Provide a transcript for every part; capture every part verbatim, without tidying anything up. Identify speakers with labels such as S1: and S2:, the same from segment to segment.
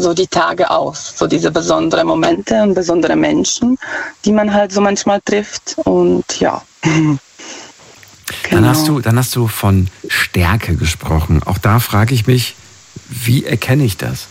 S1: so die Tage aus. So diese besonderen Momente und besondere Menschen, die man halt so manchmal trifft. Und ja. Genau.
S2: Dann hast du, dann hast du von Stärke gesprochen. Auch da frage ich mich, wie erkenne ich das?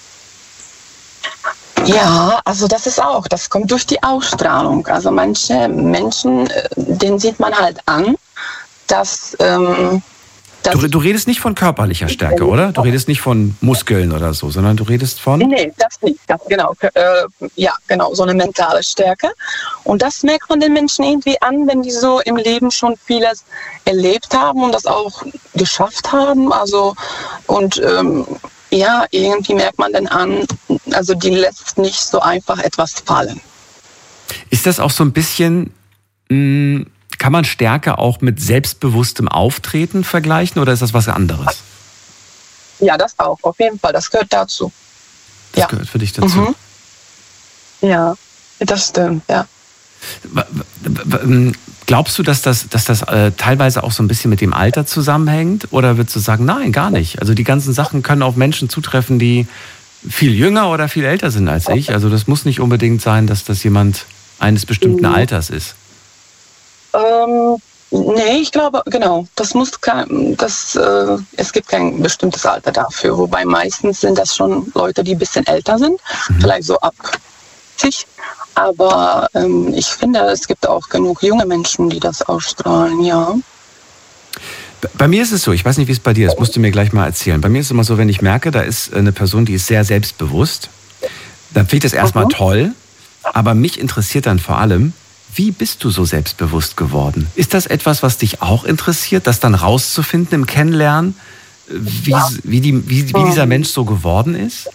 S1: Ja, also das ist auch, das kommt durch die Ausstrahlung. Also manche Menschen, denen sieht man halt an, dass... Ähm, dass
S2: du, du redest nicht von körperlicher Stärke, oder? Du redest nicht von Muskeln oder so, sondern du redest von...
S1: Nee, das nicht, das, genau. Äh, ja, genau, so eine mentale Stärke. Und das merkt man den Menschen irgendwie an, wenn die so im Leben schon vieles erlebt haben und das auch geschafft haben. Also, und... Ähm, ja, irgendwie merkt man dann an, also die lässt nicht so einfach etwas fallen.
S2: Ist das auch so ein bisschen, mh, kann man Stärke auch mit selbstbewusstem Auftreten vergleichen oder ist das was anderes?
S1: Ja, das auch, auf jeden Fall, das gehört dazu.
S2: Das
S1: ja.
S2: gehört für dich dazu?
S1: Mhm. Ja, das stimmt, ja.
S2: Glaubst du, dass das, dass das äh, teilweise auch so ein bisschen mit dem Alter zusammenhängt? Oder würdest du sagen, nein, gar nicht? Also die ganzen Sachen können auf Menschen zutreffen, die viel jünger oder viel älter sind als ich. Also das muss nicht unbedingt sein, dass das jemand eines bestimmten Alters ist.
S1: Ähm, nee, ich glaube, genau, das muss kein, das, äh, es gibt kein bestimmtes Alter dafür. Wobei meistens sind das schon Leute, die ein bisschen älter sind, mhm. vielleicht so ab zig. Aber ähm, ich finde, es gibt auch genug junge Menschen, die das ausstrahlen, ja.
S2: Bei mir ist es so, ich weiß nicht, wie es bei dir ist, musst du mir gleich mal erzählen. Bei mir ist es immer so, wenn ich merke, da ist eine Person, die ist sehr selbstbewusst, dann finde ich das erstmal mhm. toll, aber mich interessiert dann vor allem, wie bist du so selbstbewusst geworden? Ist das etwas, was dich auch interessiert, das dann rauszufinden im Kennenlernen, wie, ja. wie, die, wie, wie dieser Mensch so geworden ist?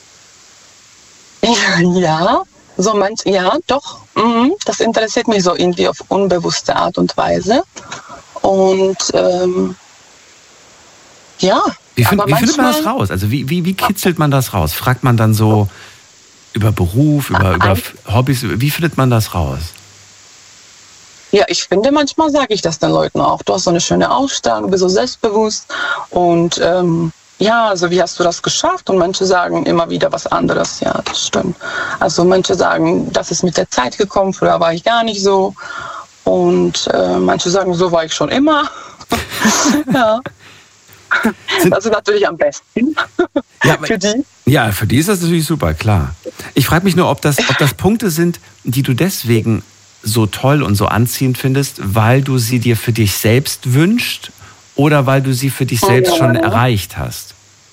S1: Ja. So manch, ja, doch, mhm, das interessiert mich so irgendwie auf unbewusste Art und Weise. Und ähm, ja.
S2: Wie, find,
S1: aber
S2: wie findet man
S1: manchmal,
S2: das raus? Also wie, wie, wie kitzelt man das raus? Fragt man dann so über Beruf, über, über Hobbys, wie findet man das raus?
S1: Ja, ich finde, manchmal sage ich das den Leuten auch. Du hast so eine schöne Ausstrahlung, du bist so selbstbewusst und ähm, ja, also wie hast du das geschafft? Und manche sagen immer wieder was anderes. Ja, das stimmt. Also manche sagen, das ist mit der Zeit gekommen, früher war ich gar nicht so. Und äh, manche sagen, so war ich schon immer. Ja. Das ist natürlich am besten
S2: ja,
S1: für die.
S2: Ja, für die ist das natürlich super, klar. Ich frage mich nur, ob das, ob das Punkte sind, die du deswegen so toll und so anziehend findest, weil du sie dir für dich selbst wünschst oder weil du sie für dich selbst schon erreicht hast?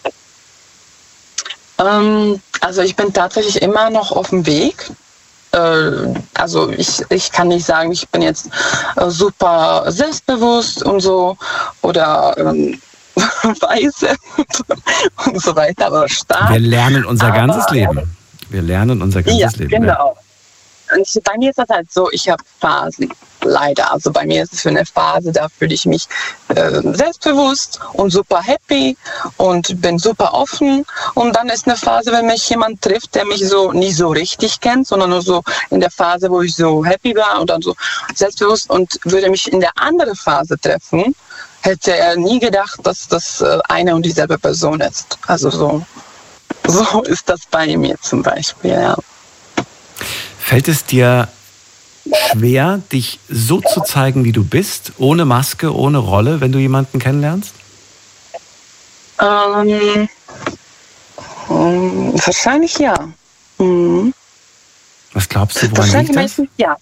S1: Ähm, also ich bin tatsächlich immer noch auf dem Weg. Äh, also ich, ich kann nicht sagen, ich bin jetzt äh, super selbstbewusst und so oder ähm, weise und so weiter, aber stark.
S2: Wir lernen unser
S1: aber,
S2: ganzes Leben. Wir lernen unser ganzes
S1: ja,
S2: Leben.
S1: Genau. Ja. Und bei mir ist das halt so, ich habe Phasen, leider. Also bei mir ist es für eine Phase, da fühle ich mich äh, selbstbewusst und super happy und bin super offen. Und dann ist eine Phase, wenn mich jemand trifft, der mich so nicht so richtig kennt, sondern nur so in der Phase, wo ich so happy war und dann so selbstbewusst und würde mich in der anderen Phase treffen, hätte er nie gedacht, dass das äh, eine und dieselbe Person ist. Also so, so ist das bei mir zum Beispiel, ja.
S2: Fällt es dir schwer, dich so zu zeigen, wie du bist, ohne Maske, ohne Rolle, wenn du jemanden kennenlernst?
S1: Ähm, ähm, wahrscheinlich ja. Mhm.
S2: Was glaubst du, woran
S1: wahrscheinlich
S2: liegt das?
S1: Meistens ja.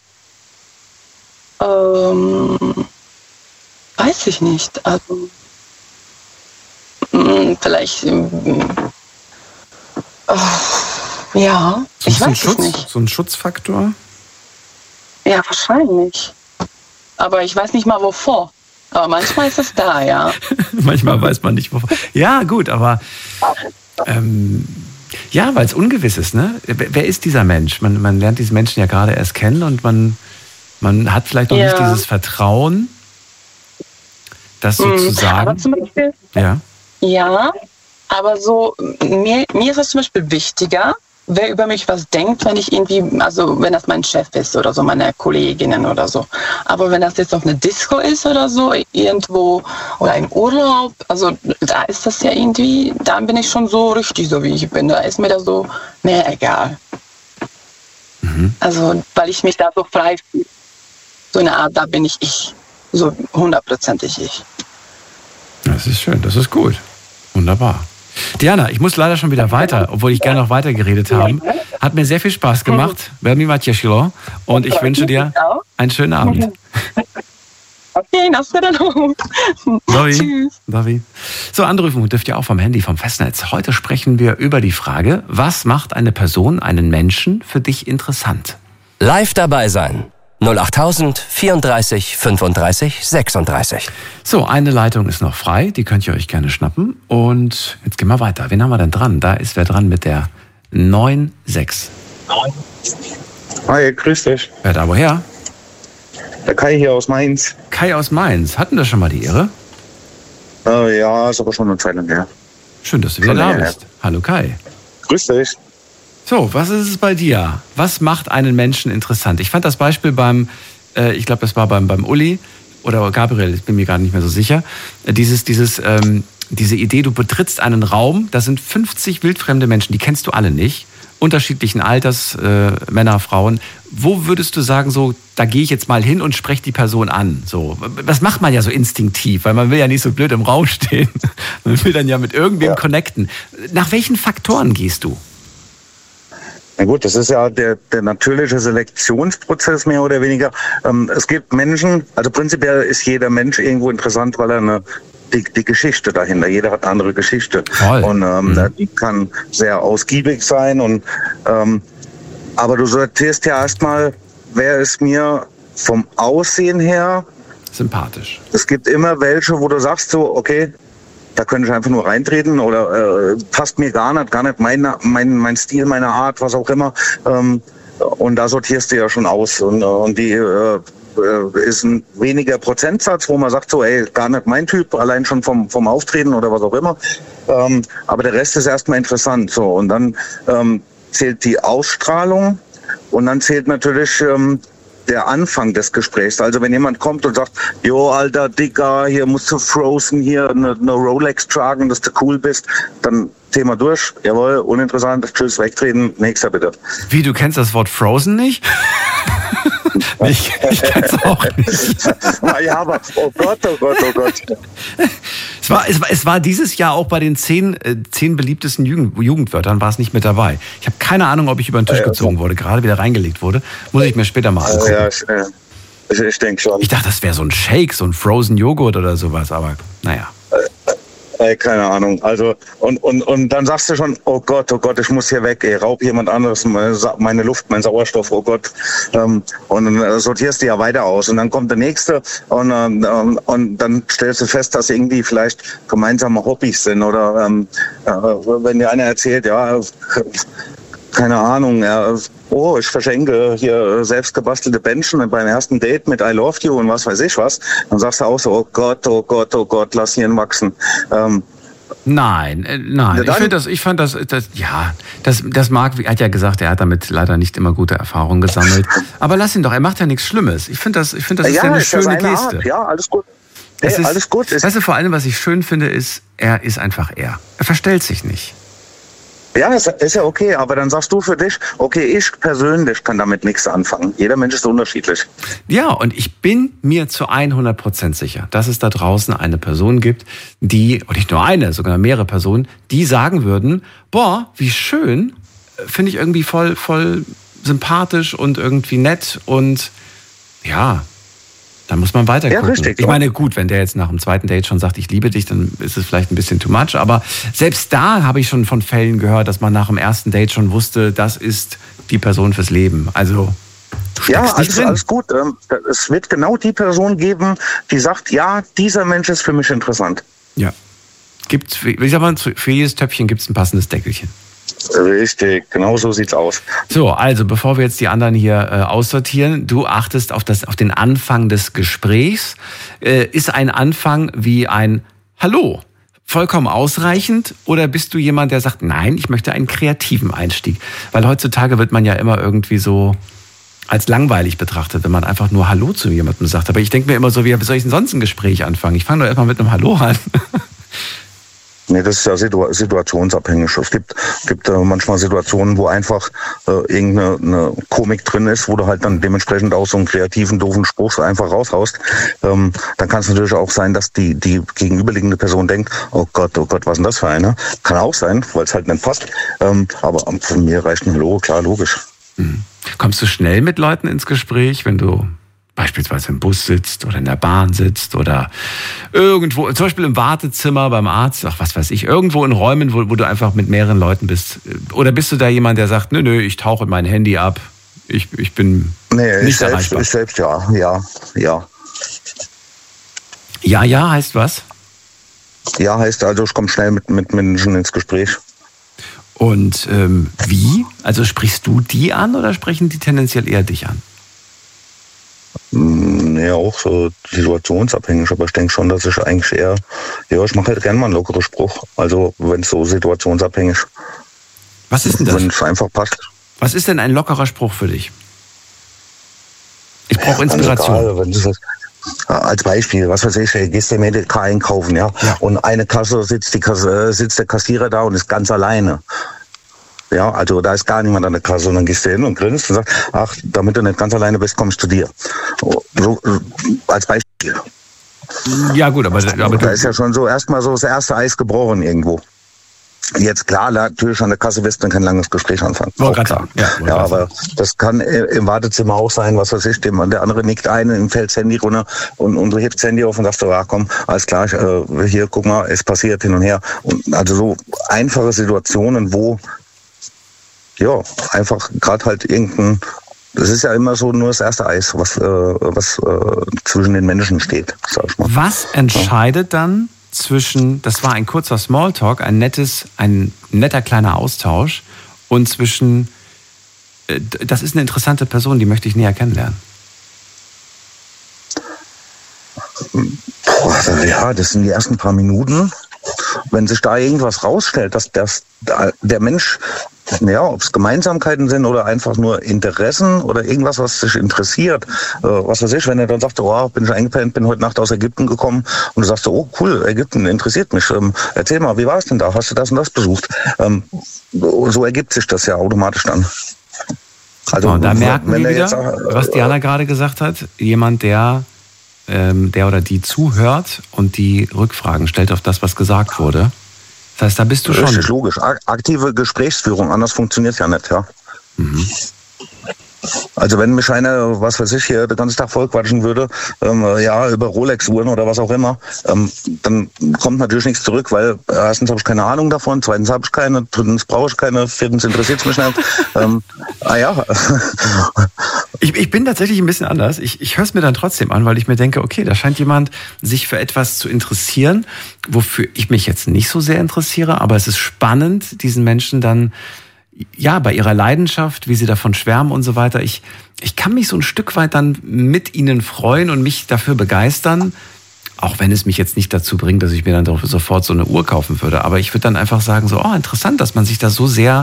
S1: Ähm, weiß ich nicht. Also, mh, vielleicht. Mh, oh, ja, ich
S2: so
S1: weiß
S2: Schutz,
S1: es nicht.
S2: So ein Schutzfaktor?
S1: Ja, wahrscheinlich. Aber ich weiß nicht mal wovor. Aber manchmal ist es da, ja.
S2: Manchmal weiß man nicht wovor. Ja, gut, aber ähm, ja, weil es ungewiss ist, ne? Wer ist dieser Mensch? Man, man lernt diesen Menschen ja gerade erst kennen und man, man hat vielleicht noch ja. nicht dieses Vertrauen, das so mhm. zu sagen.
S1: Aber zum Beispiel,
S2: ja.
S1: ja, aber so, mir, mir ist es zum Beispiel wichtiger, wer über mich was denkt, wenn ich irgendwie, also wenn das mein Chef ist oder so, meine Kolleginnen oder so. Aber wenn das jetzt auf eine Disco ist oder so, irgendwo oder im Urlaub, also da ist das ja irgendwie, da bin ich schon so richtig so, wie ich bin. Da ist mir das so, mehr egal. Mhm. Also, weil ich mich da so frei fühle. So eine Art, da bin ich ich. So hundertprozentig ich.
S2: Das ist schön, das ist gut. Wunderbar. Diana, ich muss leider schon wieder weiter, obwohl ich gerne noch weiter geredet habe. Hat mir sehr viel Spaß gemacht. Velmi ma těšilo. Und ich wünsche dir einen schönen Abend.
S1: Okay, nasvidanou.
S2: Tschüss. Davi. So, anrufen dürft ihr auch vom Handy, vom Festnetz. Heute sprechen wir über die Frage, was macht eine Person, einen Menschen für dich interessant?
S3: Live dabei sein. null achttausend vierunddreißig fünfunddreißig sechsunddreißig.
S2: So, eine Leitung ist noch frei, die könnt ihr euch gerne schnappen. Und jetzt gehen wir weiter. Wen haben wir denn dran? Da ist wer dran mit der neun sechs.
S4: Hi, grüß dich.
S2: Wer da woher?
S4: Der Kai hier aus Mainz.
S2: Kai aus Mainz. Hatten wir schon mal die Ehre?
S4: Äh, ja, ist aber schon eine Zeit lang her.
S2: Schön, dass du wieder da bist. Hallo Kai.
S4: Grüß dich.
S2: So, was ist es bei dir? Was macht einen Menschen interessant? Ich fand das Beispiel beim, äh, ich glaube, das war beim, beim Uli oder Gabriel, ich bin mir gerade nicht mehr so sicher, äh, dieses, dieses, ähm, diese Idee, du betrittst einen Raum, da sind fünfzig wildfremde Menschen, die kennst du alle nicht, unterschiedlichen Alters, äh, Männer, Frauen. Wo würdest du sagen, so, da gehe ich jetzt mal hin und spreche die Person an? So, das macht man ja so instinktiv, weil man will ja nicht so blöd im Raum stehen. Man will dann ja mit irgendwem ja. connecten. Nach welchen Faktoren gehst du?
S4: Na gut, das ist ja der, der natürliche Selektionsprozess mehr oder weniger. Ähm, es gibt Menschen, also prinzipiell ist jeder Mensch irgendwo interessant, weil er eine die, die Geschichte dahinter, jeder hat eine andere Geschichte.
S2: Toll.
S4: Und ähm, mhm. die kann sehr ausgiebig sein. Und ähm, aber du sortierst ja erstmal, wer ist mir vom Aussehen her
S2: sympathisch.
S4: Es gibt immer welche, wo du sagst so, okay, da könnte ich einfach nur reintreten oder äh, passt mir gar nicht, gar nicht mein, mein, mein Stil, meine Art, was auch immer. Ähm, und da sortierst du ja schon aus. Und, und die äh, ist ein weniger Prozentsatz, wo man sagt so, ey, gar nicht mein Typ, allein schon vom, vom Auftreten oder was auch immer. Ähm, aber der Rest ist erstmal interessant. So. Und dann ähm, zählt die Ausstrahlung und dann zählt natürlich ähm, der Anfang des Gesprächs. Also wenn jemand kommt und sagt, jo, alter Dicker, hier musst du Frozen hier eine, eine Rolex tragen, dass du cool bist, dann Thema durch. Jawohl, uninteressant, tschüss, wegtreten, nächster bitte.
S2: Wie, du kennst das Wort Frozen nicht? ich ich kenn's auch nicht.
S4: Ja, aber oh Gott, oh Gott, oh Gott.
S2: Es war, es, war, es war dieses Jahr auch bei den zehn, äh, zehn beliebtesten Jugend, Jugendwörtern war es nicht mit dabei. Ich habe keine Ahnung, ob ich über den Tisch gezogen wurde, gerade wieder reingelegt wurde. Muss ich mir später mal angucken.
S4: Ja, ich, äh, ich, ich denke schon.
S2: Ich dachte, das wäre so ein Shake, so ein Frozen Joghurt oder sowas, aber naja.
S4: Ey, keine Ahnung. Also und, und, und dann sagst du schon, oh Gott, oh Gott, ich muss hier weg, ey, raub jemand anderes meine Luft, mein Sauerstoff, oh Gott. Ähm, und dann sortierst du ja weiter aus. Und dann kommt der nächste und, ähm, und dann stellst du fest, dass irgendwie vielleicht gemeinsame Hobbys sind. Oder ähm, äh, wenn dir einer erzählt, ja, keine Ahnung, ja, oh, ich verschenke hier selbst gebastelte Bändchen beim ersten Date mit I love you und was weiß ich was, dann sagst du auch so, oh Gott, oh Gott, oh Gott, lass ihn wachsen. Ähm,
S2: Nein, äh, nein. Ich finde das, ich fand das, das, ja, das, das mag, er hat ja gesagt, er hat damit leider nicht immer gute Erfahrungen gesammelt. Aber lass ihn doch, er macht ja nichts Schlimmes. Ich finde das, ich finde das ist ja, ja eine ist schöne Geste.
S4: Art. Ja, alles gut. Hey,
S2: ist,
S4: alles gut.
S2: Weißt du, vor allem, was ich schön finde, ist, er ist einfach er. Er verstellt sich nicht.
S4: Ja, ist, ist ja okay, aber dann sagst du für dich, okay, ich persönlich kann damit nichts anfangen. Jeder Mensch ist unterschiedlich.
S2: Ja, und ich bin mir zu hundert Prozent sicher, dass es da draußen eine Person gibt, die, und nicht nur eine, sogar mehrere Personen, die sagen würden, boah, wie schön, finde ich irgendwie voll, voll sympathisch und irgendwie nett und ja, dann muss man weiter gucken. Ja, richtig, ich meine, gut, wenn der jetzt nach dem zweiten Date schon sagt, ich liebe dich, dann ist es vielleicht ein bisschen too much. Aber selbst da habe ich schon von Fällen gehört, dass man nach dem ersten Date schon wusste, das ist die Person fürs Leben. Also, du steckst
S4: ja,
S2: nicht
S4: alles,
S2: drin.
S4: alles gut. Es wird genau die Person geben, die sagt, ja, dieser Mensch ist für mich interessant.
S2: Ja. Gibt's, wie sagt man, für jedes Töpfchen gibt es ein passendes Deckelchen.
S4: Richtig, genau so sieht's aus.
S2: So, also bevor wir jetzt die anderen hier äh, aussortieren, du achtest auf, das, auf den Anfang des Gesprächs. Äh, ist ein Anfang wie ein Hallo? vollkommen ausreichend oder bist du jemand, der sagt, nein, ich möchte einen kreativen Einstieg? Weil heutzutage wird man ja immer irgendwie so als langweilig betrachtet, wenn man einfach nur Hallo zu jemandem sagt. Aber ich denke mir immer so, wie soll ich denn sonst ein Gespräch anfangen? Ich fange doch erstmal mit einem Hallo an.
S4: Nee, das ist ja situ- situationsabhängig. Es gibt, gibt äh, manchmal Situationen, wo einfach äh, irgendeine eine Komik drin ist, wo du halt dann dementsprechend auch so einen kreativen, doofen Spruch so einfach raushaust. Ähm, dann kann es natürlich auch sein, dass die, die gegenüberliegende Person denkt, oh Gott, oh Gott, was ist denn das für eine? Kann auch sein, weil es halt nicht passt. Ähm, aber von mir reicht ein Hallo, klar, logisch.
S2: Mhm. Kommst du schnell mit Leuten ins Gespräch, wenn du beispielsweise im Bus sitzt oder in der Bahn sitzt oder irgendwo, zum Beispiel im Wartezimmer beim Arzt, ach was weiß ich, irgendwo in Räumen, wo, wo du einfach mit mehreren Leuten bist? Oder bist du da jemand, der sagt, nö, nö, ich tauche mein Handy ab, ich, ich bin
S4: nee,
S2: nicht
S4: ich selbst,
S2: erreichbar?
S4: ich selbst, ja, ja, ja.
S2: Ja, ja, heißt was?
S4: Ja, heißt also, ich komme schnell mit, mit Menschen ins Gespräch.
S2: Und ähm, wie? Also sprichst du die an oder sprechen die tendenziell eher dich an?
S4: Ja, auch so situationsabhängig, aber ich denke schon, dass ich eigentlich eher, ja, ich mache halt gerne mal einen lockeren Spruch. Also wenn es so situationsabhängig.
S2: Was ist denn das?
S4: Wenn es einfach passt.
S2: Was ist denn ein lockerer Spruch für dich? Ich brauche Inspiration.
S4: Also egal, wenn das, als Beispiel, was weiß ich, gehst du im Edeka einkaufen, ja,
S2: ja.
S4: Und eine Kasse sitzt, die Kasse, sitzt der Kassierer da und ist ganz alleine. Ja, also da ist gar niemand an der Kasse und dann gehst du hin und grinst und sagst, ach, damit du nicht ganz alleine bist, komm ich zu dir. So, als Beispiel.
S2: Ja gut, aber, aber
S4: da ist ja schon so erstmal so das erste Eis gebrochen irgendwo. Jetzt klar, natürlich an der Kasse wirst du dann kein langes Gespräch anfangen.
S2: Oh, klar. Ja,
S4: ja, aber das kann im Wartezimmer auch sein, was weiß ich, dem, der andere nickt ein, ihm fällt das Handy runter und, und du hebst das Handy auf und sagst, ah komm, alles klar, äh, hier, guck mal, es passiert hin und her. Und also so einfache Situationen, wo ja, einfach gerade halt irgendein, das ist ja immer so nur das erste Eis, was, äh, was äh, zwischen den Menschen steht, sag ich mal.
S2: Was entscheidet dann zwischen, das war ein kurzer Smalltalk, ein nettes, ein netter kleiner Austausch und zwischen, äh, das ist eine interessante Person, die möchte ich näher kennenlernen?
S4: Boah, ja, das sind die ersten paar Minuten. Wenn sich da irgendwas rausstellt, dass das, der Mensch, ja, ob es Gemeinsamkeiten sind oder einfach nur Interessen oder irgendwas, was sich interessiert, äh, was weiß ich, wenn er dann sagt, oh, bin ich eingepennt, bin heute Nacht aus Ägypten gekommen und du sagst, oh cool, Ägypten interessiert mich, ähm, erzähl mal, wie war es denn da, hast du das und das besucht? Ähm, so ergibt sich das ja automatisch dann.
S2: Also, und da merken wir wieder, jetzt, äh, was Diana gerade gesagt hat, jemand, der der oder die zuhört und die Rückfragen stellt auf das, was gesagt wurde. Das heißt, da bist du schon...
S4: Richtig, logisch. Aktive Gesprächsführung, anders funktioniert ja nicht, ja. Mhm. Also wenn mich einer, was weiß ich, hier den ganzen Tag vollquatschen würde, ähm, ja, über Rolex-Uhren oder was auch immer, ähm, dann kommt natürlich nichts zurück, weil erstens habe ich keine Ahnung davon, zweitens habe ich keine, drittens brauche ich keine, viertens interessiert es mich nicht. ähm, ah ja.
S2: ich, ich bin tatsächlich ein bisschen anders. Ich, ich höre es mir dann trotzdem an, weil ich mir denke, okay, da scheint jemand sich für etwas zu interessieren, wofür ich mich jetzt nicht so sehr interessiere, aber es ist spannend, diesen Menschen dann ja, bei ihrer Leidenschaft, wie sie davon schwärmen und so weiter. Ich, ich kann mich so ein Stück weit dann mit ihnen freuen und mich dafür begeistern, auch wenn es mich jetzt nicht dazu bringt, dass ich mir dann doch sofort so eine Uhr kaufen würde. Aber ich würde dann einfach sagen, so, oh, interessant, dass man sich da so sehr,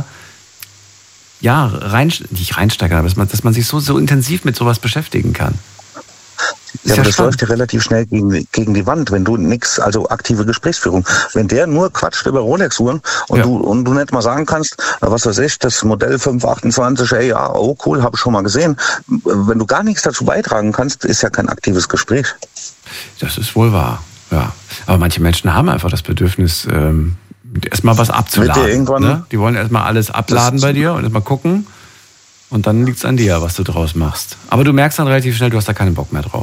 S2: ja, rein, nicht reinsteigern, aber dass man, dass man sich so, so intensiv mit sowas beschäftigen kann.
S4: Ja, aber das läuft ja relativ schnell gegen, gegen die Wand, wenn du nix, also aktive Gesprächsführung. Wenn der nur quatscht über Rolex-Uhren und, ja. du, und du nicht mal sagen kannst, was weiß ich, das Modell fünf achtundzwanzig, ey, ja, oh cool, habe ich schon mal gesehen. Wenn du gar nichts dazu beitragen kannst, ist ja kein aktives Gespräch.
S2: Das ist wohl wahr, ja. Aber manche Menschen haben einfach das Bedürfnis, ähm, erstmal was abzuladen. Ne? Die wollen erstmal alles abladen bei dir und erstmal gucken. Und dann liegt es an dir, was du draus machst. Aber du merkst dann relativ schnell, du hast da keinen Bock mehr drauf.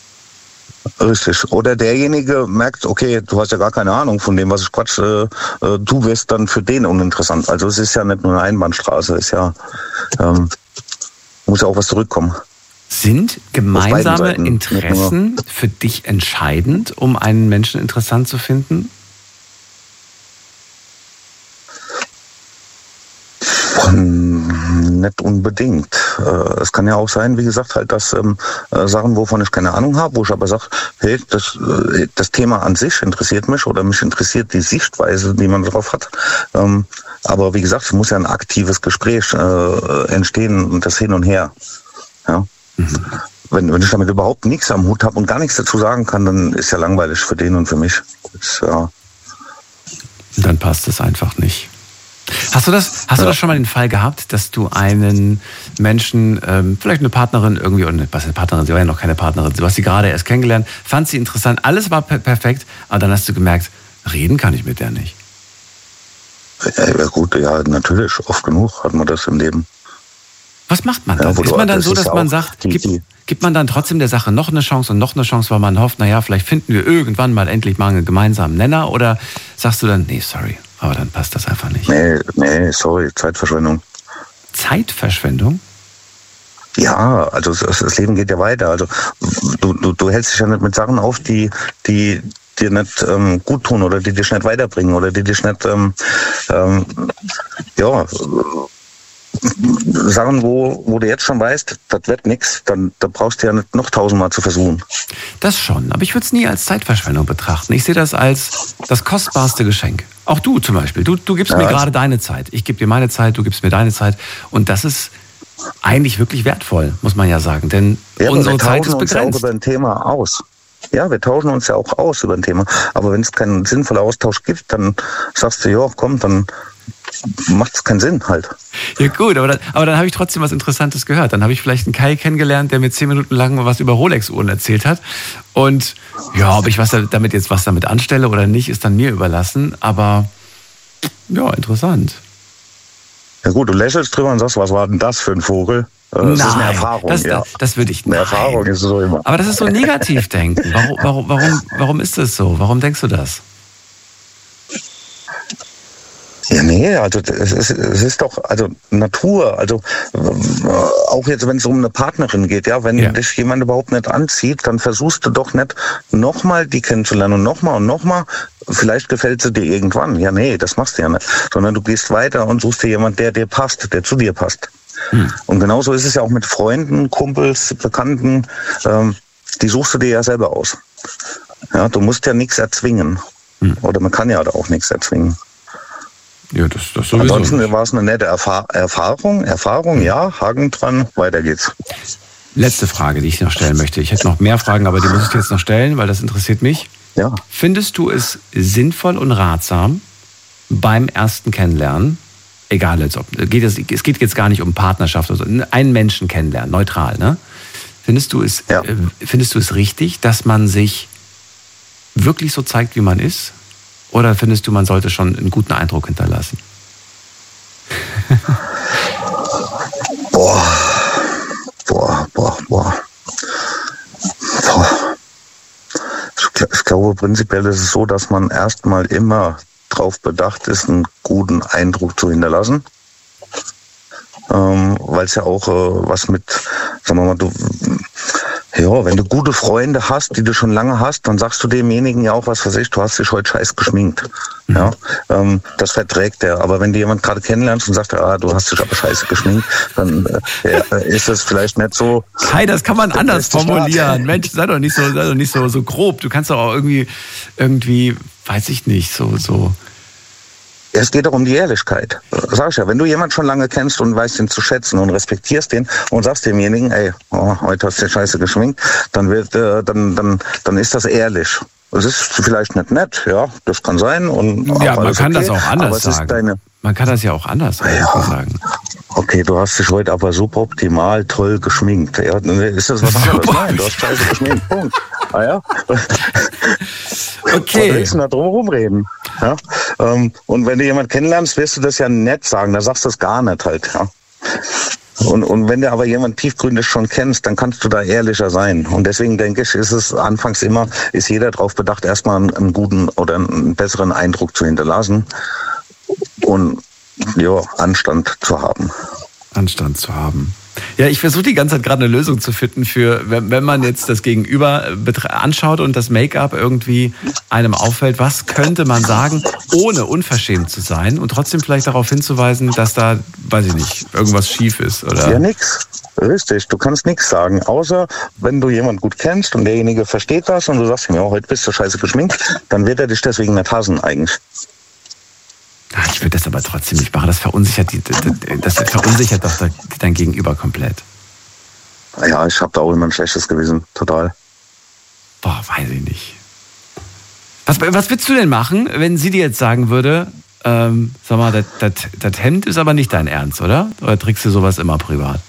S4: Richtig. Oder derjenige merkt, okay, du hast ja gar keine Ahnung von dem, was ich quatsch, äh, du wirst dann für den uninteressant. Also es ist ja nicht nur eine Einbahnstraße, es ist ja, ähm, muss ja auch was zurückkommen.
S2: Sind gemeinsame Interessen für dich entscheidend, um einen Menschen interessant zu finden?
S4: Nicht unbedingt. Äh, es kann ja auch sein, wie gesagt, halt, dass ähm, äh, Sachen, wovon ich keine Ahnung habe, wo ich aber sage, hey, das, äh, das Thema an sich interessiert mich oder mich interessiert die Sichtweise, die man darauf hat. Ähm, aber wie gesagt, es muss ja ein aktives Gespräch äh, entstehen und das Hin und Her. Ja. Mhm. Wenn, wenn ich damit überhaupt nichts am Hut habe und gar nichts dazu sagen kann, dann ist ja langweilig für den und für mich. Das, ja.
S2: Dann passt es einfach nicht. Hast du das, hast ja. du das schon mal den Fall gehabt, dass du einen Menschen, ähm, vielleicht eine Partnerin irgendwie, oder was eine Partnerin, sie war ja noch keine Partnerin, du hast sie gerade erst kennengelernt, fand sie interessant, alles war per- perfekt, aber dann hast du gemerkt, reden kann ich mit der nicht.
S4: Ja, ja gut, ja, natürlich, oft genug hat man das im Leben.
S2: Was macht man dann? Ja, ist man dann so, dass ja man sagt, die, gibt, die, gibt man dann trotzdem der Sache noch eine Chance und noch eine Chance, weil man hofft, naja, vielleicht finden wir irgendwann mal endlich mal einen gemeinsamen Nenner, oder sagst du dann, nee, sorry, aber dann passt das einfach nicht?
S4: Nee, nee, sorry, Zeitverschwendung.
S2: Zeitverschwendung?
S4: Ja, also das Leben geht ja weiter. Also du, du, du hältst dich ja nicht mit Sachen auf, die, die dir nicht ähm, gut tun oder die dich nicht weiterbringen oder die dich nicht, ähm, ähm, ja, Sachen, wo, wo du jetzt schon weißt, das wird nichts, dann da brauchst du ja nicht noch tausendmal zu versuchen.
S2: Das schon, aber ich würde es nie als Zeitverschwendung betrachten. Ich sehe das als das kostbarste Geschenk. Auch du zum Beispiel. Du, du gibst ja, mir gerade deine Zeit. Ich gebe dir meine Zeit, du gibst mir deine Zeit. Und das ist eigentlich wirklich wertvoll, muss man ja sagen. Denn ja, unsere Zeit ist begrenzt. Wir tauschen uns ja auch über ein Thema aus. Ja, wir tauschen uns ja auch aus über ein Thema. Aber wenn es keinen sinnvollen Austausch gibt, dann sagst du, ja, komm, dann macht es keinen Sinn halt. Ja gut, aber dann, aber dann habe ich trotzdem was Interessantes gehört. Dann habe ich vielleicht einen Kai kennengelernt, der mir zehn Minuten lang was über Rolex-Uhren erzählt hat. Und ja, ob ich was damit jetzt was damit anstelle oder nicht, ist dann mir überlassen. Aber ja, interessant.
S4: Ja gut, du lächelst drüber und sagst, was war denn das für ein Vogel? Das
S2: nein,
S4: ist eine Erfahrung.
S2: Das,
S4: ja.
S2: das, das würde ich nicht.
S4: Eine Erfahrung ist so immer.
S2: Aber das ist so Negativdenken. Warum, warum, warum, warum ist das so? Warum denkst du das?
S4: Ja, nee, also es ist, es ist doch, also Natur, also auch jetzt, wenn es um eine Partnerin geht, ja, wenn ja. dich jemand überhaupt nicht anzieht, dann versuchst du doch nicht nochmal die kennenzulernen und nochmal und nochmal, vielleicht gefällt sie dir irgendwann. Ja, nee, das machst du ja nicht, sondern du gehst weiter und suchst dir jemanden, der dir passt, der zu dir passt. Hm. Und genauso ist es ja auch mit Freunden, Kumpels, Bekannten, ähm, die suchst du dir ja selber aus. Ja, du musst ja nichts erzwingen. Hm. Oder man kann ja auch nichts erzwingen.
S2: Ja, das, das sowieso.
S4: Ansonsten war es eine nette Erfahr- Erfahrung. Erfahrung, ja, Haken dran, weiter geht's.
S2: Letzte Frage, die ich noch stellen möchte. Ich hätte noch mehr Fragen, aber die muss ich jetzt noch stellen, weil das interessiert mich.
S4: Ja.
S2: Findest du es sinnvoll und ratsam, beim ersten Kennenlernen, egal jetzt ob, geht es, es geht jetzt gar nicht um Partnerschaft oder so, einen Menschen kennenlernen, neutral, ne? Findest du es, ja. äh, findest du es richtig, dass man sich wirklich so zeigt, wie man ist? Oder findest du, man sollte schon einen guten Eindruck hinterlassen?
S4: boah, boah, boah, boah. boah. Ich glaube, prinzipiell ist es so, dass man erstmal immer darauf bedacht ist, einen guten Eindruck zu hinterlassen. Ähm, weil es ja auch äh, was mit, sagen wir mal, du, ja, wenn du gute Freunde hast, die du schon lange hast, dann sagst du demjenigen ja auch, was weiß ich, du hast dich heute scheiß geschminkt. Mhm. Ja, ähm, das verträgt er. Aber wenn du jemanden gerade kennenlernst und sagst, ah, du hast dich aber scheiße geschminkt, dann äh, ja, ist das vielleicht nicht so.
S2: Hey, das kann man anders formulieren. Mensch, sei doch nicht so, sei doch nicht so, so grob. Du kannst doch auch irgendwie, irgendwie, weiß ich nicht, so, so.
S4: Es geht doch um die Ehrlichkeit. Sag ich ja, wenn du jemanden schon lange kennst und weißt ihn zu schätzen und respektierst den und sagst demjenigen, ey, oh, heute hast du dir scheiße geschminkt, dann wird, äh, dann, dann, dann ist das ehrlich. Es ist vielleicht nicht nett, ja, das kann sein. Und
S2: ja, man kann okay, das auch anders
S4: sagen.
S2: Deine, man kann das ja auch anders ja, sagen.
S4: Okay, du hast dich heute aber super optimal, toll geschminkt. Ja, ist das was anderes? Super. Nein, du hast scheiße geschminkt. Punkt. Ah ja?
S2: Okay.
S4: Was willst du da drum rumreden? Ja? Ähm, und wenn du jemanden kennenlernst, wirst du das ja nett sagen. Da sagst du es gar nicht halt. Ja? Und, und wenn du aber jemanden tiefgründig schon kennst, dann kannst du da ehrlicher sein. Und deswegen denke ich, ist es anfangs immer, ist jeder darauf bedacht, erstmal einen, einen guten oder einen besseren Eindruck zu hinterlassen und ja, Anstand zu haben.
S2: Anstand zu haben. Ja, ich versuche die ganze Zeit gerade eine Lösung zu finden für, wenn, wenn man jetzt das Gegenüber anschaut und das Make-up irgendwie einem auffällt, was könnte man sagen, ohne unverschämt zu sein und trotzdem vielleicht darauf hinzuweisen, dass da, weiß ich nicht, irgendwas schief ist, oder?
S4: Ja, nix. Richtig, du kannst nichts sagen, außer wenn du jemanden gut kennst und derjenige versteht das und du sagst ihm, ja, heute bist du scheiße geschminkt, dann wird er dich deswegen nicht hassen eigentlich.
S2: Ach, ich würde das aber trotzdem nicht machen. Das verunsichert, die, das verunsichert doch dein Gegenüber komplett.
S4: Ja, ich habe da auch immer ein schlechtes Gewissen, total.
S2: Boah, weiß ich nicht. Was, was würdest du denn machen, wenn sie dir jetzt sagen würde, ähm, sag mal, das, das, das Hemd ist aber nicht dein Ernst, oder? Oder trägst du sowas immer privat?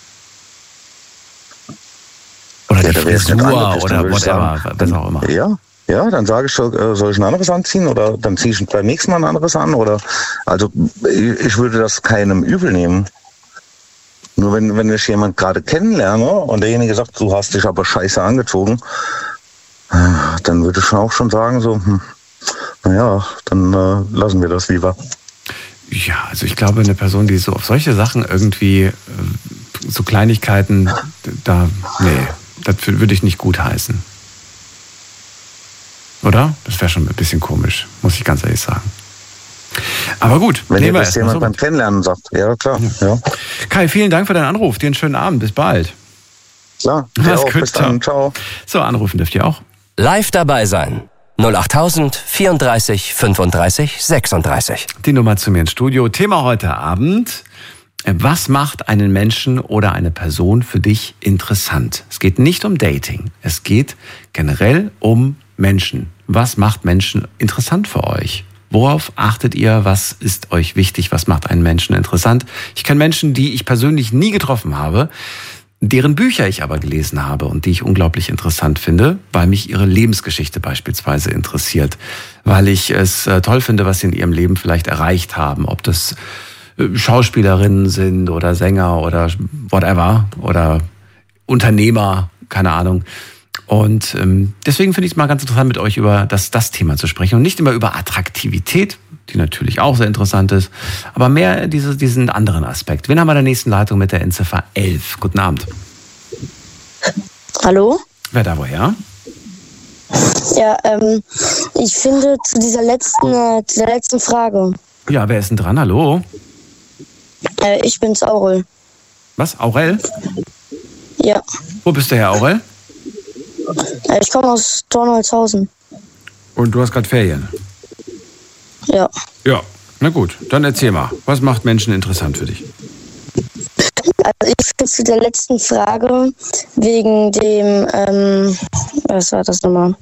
S2: Oder
S4: ja,
S2: die Frisur oder whatever,
S4: sagen,
S2: was auch immer.
S4: Ja. Ja, dann sage ich, soll ich ein anderes anziehen oder dann ziehe ich beim nächsten Mal ein anderes an oder, also ich würde das keinem übel nehmen. Nur wenn, wenn ich jemand gerade kennenlerne und derjenige sagt, du hast dich aber scheiße angezogen, dann würde ich schon auch schon sagen so, hm, naja, dann äh, lassen wir das lieber.
S2: Ja, also ich glaube, eine Person, die so auf solche Sachen irgendwie, so Kleinigkeiten, da, nee, das würde ich nicht gut heißen. Oder? Das wäre schon ein bisschen komisch, muss ich ganz ehrlich sagen. Aber gut,
S4: wenn
S2: nehmen
S4: dir
S2: wir
S4: das jemand so beim Kennenlernen sagt. Ja, klar. Ja. Ja.
S2: Kai, vielen Dank für deinen Anruf. Dir einen schönen Abend. Bis bald.
S4: Klar.
S2: Mach's
S4: auch.
S2: gut.
S4: Bis dann. Ciao.
S2: So, anrufen dürft ihr auch.
S3: Live dabei sein. null acht tausend vierunddreißig fünfunddreißig sechsunddreißig.
S2: Die Nummer zu mir ins Studio. Thema heute Abend. Was macht einen Menschen oder eine Person für dich interessant? Es geht nicht um Dating. Es geht generell um Menschen. Was macht Menschen interessant für euch? Worauf achtet ihr? Was ist euch wichtig? Was macht einen Menschen interessant? Ich kenne Menschen, die ich persönlich nie getroffen habe, deren Bücher ich aber gelesen habe und die ich unglaublich interessant finde, weil mich ihre Lebensgeschichte beispielsweise interessiert, weil ich es toll finde, was sie in ihrem Leben vielleicht erreicht haben, ob das Schauspielerinnen sind oder Sänger oder whatever oder Unternehmer, keine Ahnung. Und ähm, deswegen finde ich es mal ganz interessant, mit euch über das, das Thema zu sprechen und nicht immer über Attraktivität, die natürlich auch sehr interessant ist, aber mehr diese, diesen anderen Aspekt. Wen haben wir in der nächsten Leitung mit der Endziffer elf? Guten Abend.
S5: Hallo?
S2: Wer da woher?
S5: Ja, ähm, ich finde zu dieser letzten, äh, zu der letzten Frage.
S2: Ja, wer ist denn dran? Hallo?
S5: Äh, ich bin's, Aurel.
S2: Was? Aurel?
S5: Ja.
S2: Wo bist du her, Aurel?
S5: Äh, ich komme aus Dornholzhausen.
S2: Und du hast gerade Ferien?
S5: Ja.
S2: Ja, na gut. Dann erzähl mal. Was macht Menschen interessant für dich?
S5: Also ich finde zu der letzten Frage wegen dem, ähm, was war das nochmal?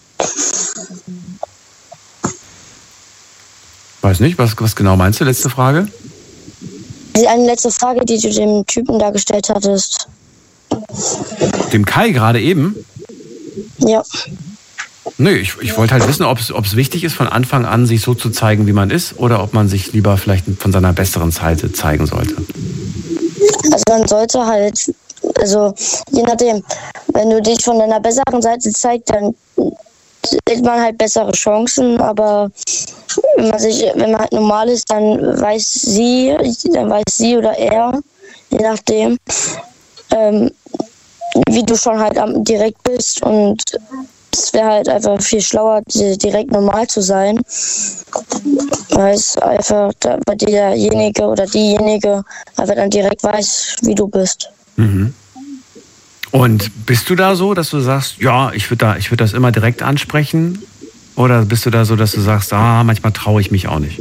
S2: Weiß nicht, was, was genau meinst du? Letzte Frage?
S5: Die eine letzte Frage, die du dem Typen da gestellt hattest.
S2: Dem Kai gerade eben?
S5: Ja.
S2: Nee, ich, ich wollte halt wissen, ob es wichtig ist, von Anfang an sich so zu zeigen, wie man ist, oder ob man sich lieber vielleicht von seiner besseren Seite zeigen sollte.
S5: Also man sollte halt, also je nachdem, wenn du dich von deiner besseren Seite zeigst, dann hat man halt bessere Chancen, aber wenn man sich, wenn man halt normal ist, dann weiß sie, dann weiß sie oder er, je nachdem, ähm, wie du schon halt direkt bist, und es wäre halt einfach viel schlauer, direkt normal zu sein, weil es einfach bei derjenige oder diejenige einfach dann direkt weiß, wie du bist.
S2: Mhm. Und bist du da so, dass du sagst, ja, ich würde da, ich würde das immer direkt ansprechen? Oder bist du da so, dass du sagst, ah, manchmal traue ich mich auch nicht?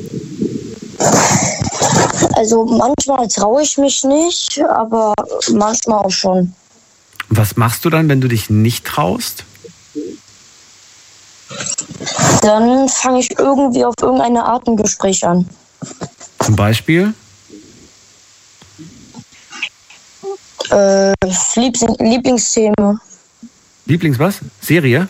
S5: Also manchmal traue ich mich nicht, aber manchmal auch schon.
S2: Was machst du dann, wenn du dich nicht traust?
S5: Dann fange ich irgendwie auf irgendeine Art ein Gespräch an.
S2: Zum Beispiel?
S5: Äh, Lieblings- Lieblingsthema.
S2: Lieblings was? Serie?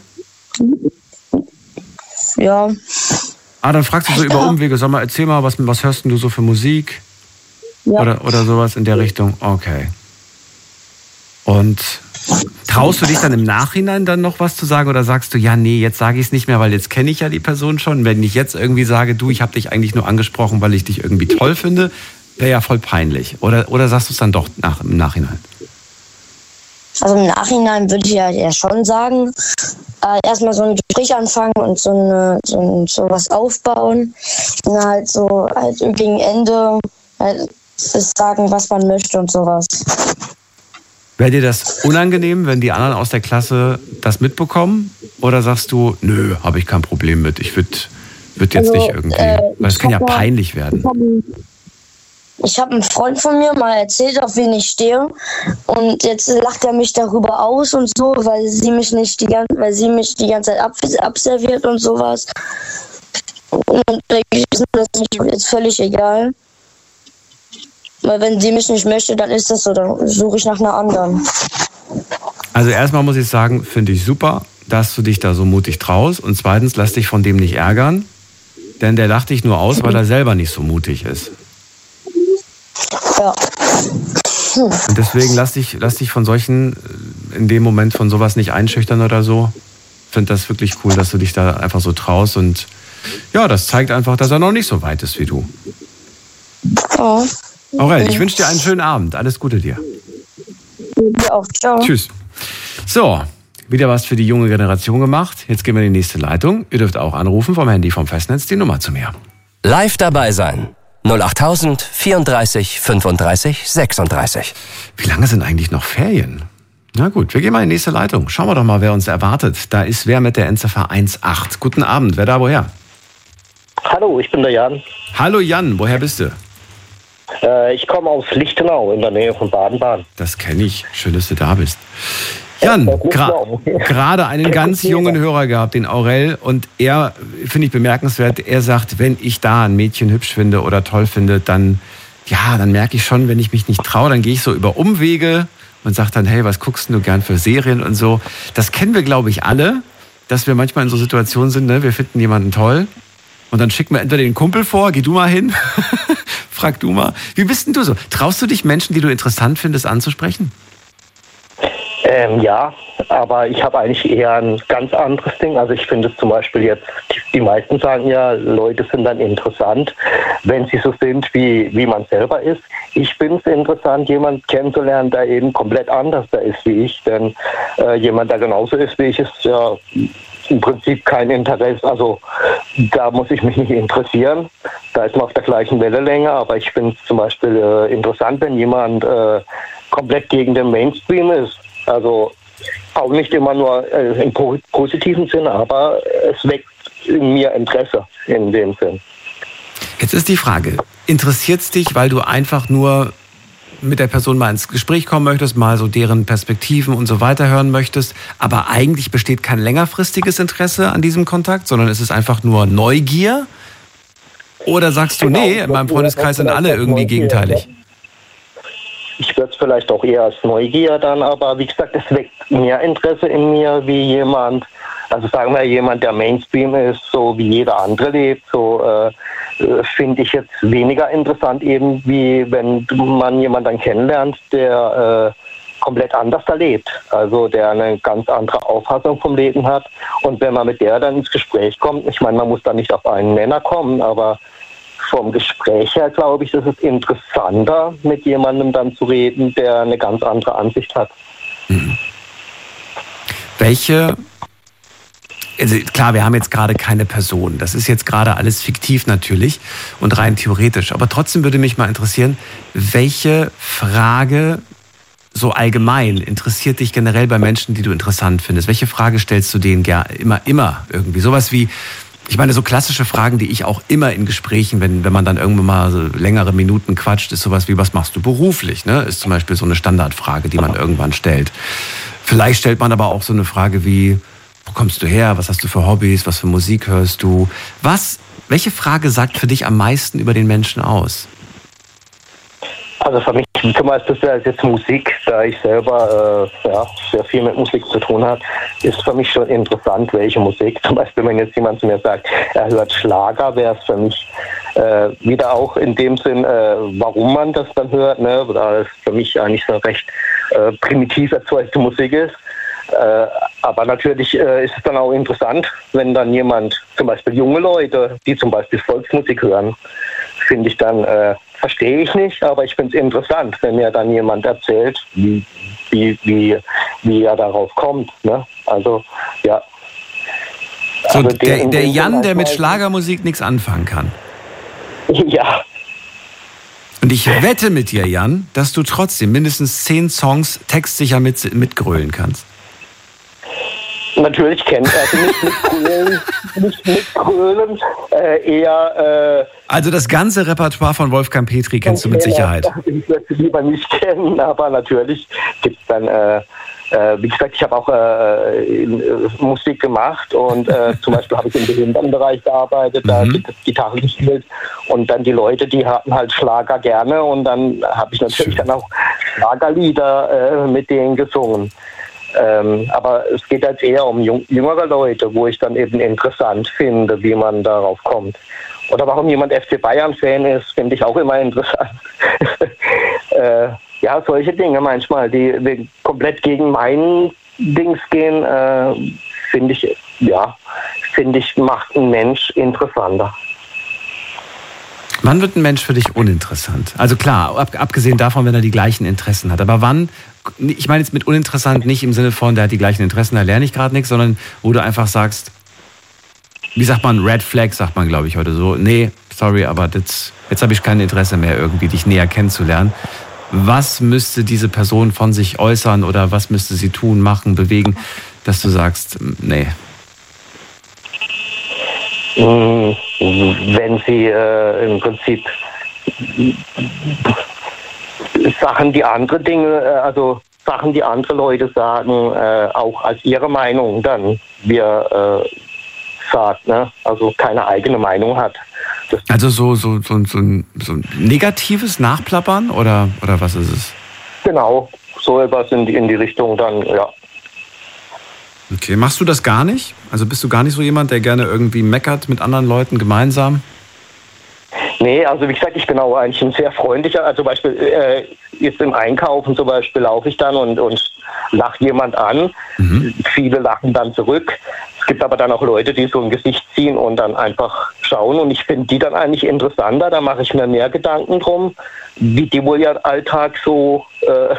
S5: Ja.
S2: Ah, dann fragst du so über Umwege, sag mal, erzähl mal, was, was hörst du so für Musik?
S5: Ja.
S2: Oder, oder sowas in der Richtung? Okay. Und traust du dich dann im Nachhinein dann noch was zu sagen, oder sagst du, ja, nee, jetzt sage ich es nicht mehr, weil jetzt kenne ich ja die Person schon. Wenn ich jetzt irgendwie sage, du, ich habe dich eigentlich nur angesprochen, weil ich dich irgendwie toll finde, wäre ja voll peinlich. Oder, oder sagst du es dann doch nach, im Nachhinein?
S5: Also im Nachhinein würde ich ja, ja schon sagen, äh, erstmal so ein Gespräch anfangen und so, eine, so, ein, so was aufbauen. Und dann halt so halt gegen Ende halt sagen, was man möchte und sowas.
S2: Wäre dir das unangenehm, wenn die anderen aus der Klasse das mitbekommen? Oder sagst du, nö, habe ich kein Problem mit, ich würde würd jetzt also, nicht irgendwie, äh, weil es kann ja peinlich werden.
S5: Ich habe einen Freund von mir mal erzählt, auf wen ich stehe, und jetzt lacht er mich darüber aus und so, weil sie mich nicht die ganze, weil sie mich die ganze Zeit ab, abserviert und sowas. Und ist das jetzt völlig egal. Weil wenn sie mich nicht möchte, dann ist das so, dann suche ich nach einer anderen.
S2: Also erstmal muss ich sagen, finde ich super, dass du dich da so mutig traust, und zweitens, lass dich von dem nicht ärgern, denn der lacht dich nur aus, weil er selber nicht so mutig ist.
S5: Ja. Hm.
S2: Und deswegen lass dich, lass dich von solchen, in dem Moment von sowas nicht einschüchtern oder so. Ich finde das wirklich cool, dass du dich da einfach so traust, und ja, das zeigt einfach, dass er noch nicht so weit ist wie du.
S5: Oh.
S2: Aurel, ich wünsche dir einen schönen Abend. Alles Gute dir.
S5: Dir auch. Ciao.
S2: Tschüss. So, wieder was für die junge Generation gemacht. Jetzt gehen wir in die nächste Leitung. Ihr dürft auch anrufen vom Handy vom Festnetz die Nummer zu mir.
S3: Live dabei sein. null acht tausend vierunddreißig fünfunddreißig sechsunddreißig.
S2: Wie lange sind eigentlich noch Ferien? Na gut, wir gehen mal in die nächste Leitung. Schauen wir doch mal, wer uns erwartet. Da ist wer mit der Endziffer eins acht. Guten Abend. Wer da, woher?
S6: Hallo, ich bin der Jan.
S2: Hallo Jan, woher bist du?
S6: Äh, ich komme aus Lichtenau in der Nähe von Baden-Baden.
S2: Das kenne ich. Schön, dass du da bist. Jan, gerade einen ganz jungen Hörer gehabt, den Aurel, und er, finde ich bemerkenswert, er sagt, wenn ich da ein Mädchen hübsch finde oder toll finde, dann, ja, dann merke ich schon, wenn ich mich nicht traue, dann gehe ich so über Umwege und sage dann, hey, was guckst du gern für Serien und so. Das kennen wir, glaube ich, alle, dass wir manchmal in so Situationen sind, ne? Wir finden jemanden toll und dann schicken wir entweder den Kumpel vor, geh du mal hin, frag du mal. Wie bist denn du so? Traust du dich, Menschen, die du interessant findest, anzusprechen?
S6: Ähm, ja, aber ich habe eigentlich eher ein ganz anderes Ding. Also ich finde es zum Beispiel jetzt, die, die meisten sagen ja, Leute sind dann interessant, wenn sie so sind, wie, wie man selber ist. Ich finde es interessant, jemanden kennenzulernen, der eben komplett anders da ist wie ich. Denn äh, jemand, der genauso ist wie ich, ist ja im Prinzip kein Interesse. Also da muss ich mich nicht interessieren. Da ist man auf der gleichen Wellenlänge. Aber ich finde es zum Beispiel äh, interessant, wenn jemand äh, komplett gegen den Mainstream ist. Also auch nicht immer nur äh, im positiven Sinn, aber es weckt in mir Interesse in dem Sinn.
S2: Jetzt ist die Frage, interessiert es dich, weil du einfach nur mit der Person mal ins Gespräch kommen möchtest, mal so deren Perspektiven und so weiter hören möchtest, aber eigentlich besteht kein längerfristiges Interesse an diesem Kontakt, sondern es ist einfach nur Neugier? Oder sagst du, nee, in meinem Freundeskreis sind alle irgendwie gegenteilig?
S6: Ich würde es vielleicht auch eher als Neugier dann, aber wie gesagt, es weckt mehr Interesse in mir wie jemand, also sagen wir jemand, der Mainstream ist, so wie jeder andere lebt, so äh, finde ich jetzt weniger interessant eben, wie wenn man jemanden dann kennenlernt, der äh, komplett anders da lebt, also der eine ganz andere Auffassung vom Leben hat, und wenn man mit der dann ins Gespräch kommt, ich meine, man muss da nicht auf einen Nenner kommen, aber vom Gespräch her, glaube ich, ist es interessanter, mit jemandem dann zu reden, der eine ganz andere Ansicht hat.
S2: Mhm. Welche, also klar, wir haben jetzt gerade keine Person, das ist jetzt gerade alles fiktiv natürlich und rein theoretisch, aber trotzdem würde mich mal interessieren, welche Frage so allgemein interessiert dich generell bei Menschen, die du interessant findest? Welche Frage stellst du denen immer, immer irgendwie? Sowas wie, ich meine, so klassische Fragen, die ich auch immer in Gesprächen, wenn, wenn man dann irgendwann mal so längere Minuten quatscht, ist sowas wie, was machst du beruflich? Ne? Ist zum Beispiel so eine Standardfrage, die man irgendwann stellt. Vielleicht stellt man aber auch so eine Frage wie, wo kommst du her? Was hast du für Hobbys? Was für Musik hörst du? Was, welche Frage sagt für dich am meisten über den Menschen aus?
S6: Also für mich zum Beispiel ist jetzt Musik, da ich selber äh, ja, sehr viel mit Musik zu tun habe, ist für mich schon interessant, welche Musik. Zum Beispiel, wenn jetzt jemand zu mir sagt, er hört Schlager, wäre es für mich äh, wieder auch in dem Sinn, äh, warum man das dann hört, ne? Da es für mich eigentlich so recht äh, primitiv erzeugte Musik ist. Äh, aber natürlich äh, ist es dann auch interessant, wenn dann jemand, zum Beispiel junge Leute, die zum Beispiel Volksmusik hören, finde ich dann äh, verstehe ich nicht, aber ich finde es interessant, wenn mir dann jemand erzählt, wie, wie, wie, wie er darauf kommt. Ne? Also, ja.
S2: So,
S6: also
S2: der,
S6: den,
S2: der
S6: den
S2: Jan, der mit
S6: manchmal-
S2: Schlagermusik nichts anfangen kann.
S6: Ja,
S2: Und ich wette mit dir, Jan, dass du trotzdem mindestens zehn Songs textsicher mit, mitgrölen kannst.
S6: natürlich kennt er also nicht mit Grölen, nicht mit Grölen, äh, eher... Äh,
S2: Also das ganze Repertoire von Wolfgang Petri kennst du mit Sicherheit.
S6: Ich würde es lieber nicht kennen, aber natürlich gibt es dann, äh, äh, wie gesagt, ich habe auch äh, äh, Musik gemacht und äh, zum Beispiel habe ich im Behindertenbereich gearbeitet, da
S2: Mhm.
S6: gibt es Gitarre gespielt und dann die Leute, die hatten halt Schlager gerne und dann habe ich natürlich
S2: Schön.
S6: dann auch Schlagerlieder äh, mit denen gesungen. Ähm, aber es geht jetzt eher um jung, jüngere Leute, wo ich dann eben interessant finde, wie man darauf kommt. Oder warum jemand F C Bayern-Fan ist, finde ich auch immer interessant. äh, ja, solche Dinge manchmal, die, die komplett gegen mein Dings gehen, äh, finde ich, ja, finde ich, macht einen Mensch interessanter.
S2: Wann wird ein Mensch für dich uninteressant? Also klar, ab, abgesehen davon, wenn er die gleichen Interessen hat. Aber wann, ich meine jetzt mit uninteressant nicht im Sinne von, der hat die gleichen Interessen, da lerne ich gerade nichts, sondern wo du einfach sagst, wie sagt man, Red Flag, sagt man glaube ich heute so, nee, sorry, aber das, jetzt habe ich kein Interesse mehr irgendwie, dich näher kennenzulernen. Was müsste diese Person von sich äußern oder was müsste sie tun, machen, bewegen, dass du sagst, nee.
S6: Wenn sie äh, im Prinzip Sachen, die andere Dinge, äh, also Sachen, die andere Leute sagen, äh, auch als ihre Meinung dann wir äh, sagt, ne? Also keine eigene Meinung hat. Das
S2: Also so, so, so, so, ein, so ein negatives Nachplappern oder, oder was ist es?
S6: genau, so etwas in die, in die Richtung dann, ja.
S2: Okay, machst du das gar nicht? Also bist du gar nicht so jemand, der gerne irgendwie meckert mit anderen Leuten gemeinsam?
S6: Nee, also wie gesagt, ich bin auch eigentlich ein sehr freundlicher, also zum Beispiel äh, jetzt im Einkaufen zum Beispiel laufe ich dann und, und lache jemand an.
S2: Mhm.
S6: Viele lachen dann zurück. Es gibt aber dann auch Leute, die so ein Gesicht ziehen und dann einfach schauen und ich finde die dann eigentlich interessanter, da mache ich mir mehr Gedanken drum, wie die wohl ihren Alltag so äh,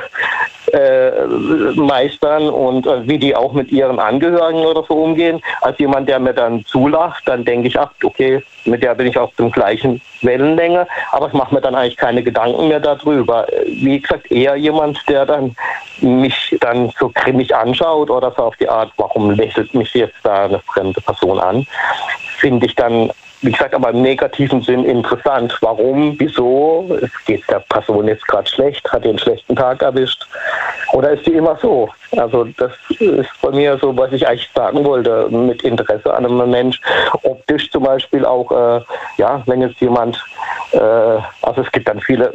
S6: äh, meistern und äh, wie die auch mit ihren Angehörigen oder so umgehen. Als jemand, der mir dann zulacht, dann denke ich, ach okay, mit der bin ich auf dem gleichen Wellenlänge, aber ich mache mir dann eigentlich keine Gedanken mehr darüber. Wie gesagt, eher jemand, der dann mich dann so grimmig anschaut oder so auf die Art, warum lächelt mich jetzt da eine fremde Person an, finde ich dann, wie gesagt, aber im negativen Sinn interessant. Warum, wieso, es geht der Person jetzt gerade schlecht, hat den einen schlechten Tag erwischt oder ist die immer so? Also das ist bei mir so, was ich eigentlich sagen wollte, mit Interesse an einem Mensch. Optisch zum Beispiel auch, äh, ja, wenn jetzt jemand, äh, also es gibt dann viele,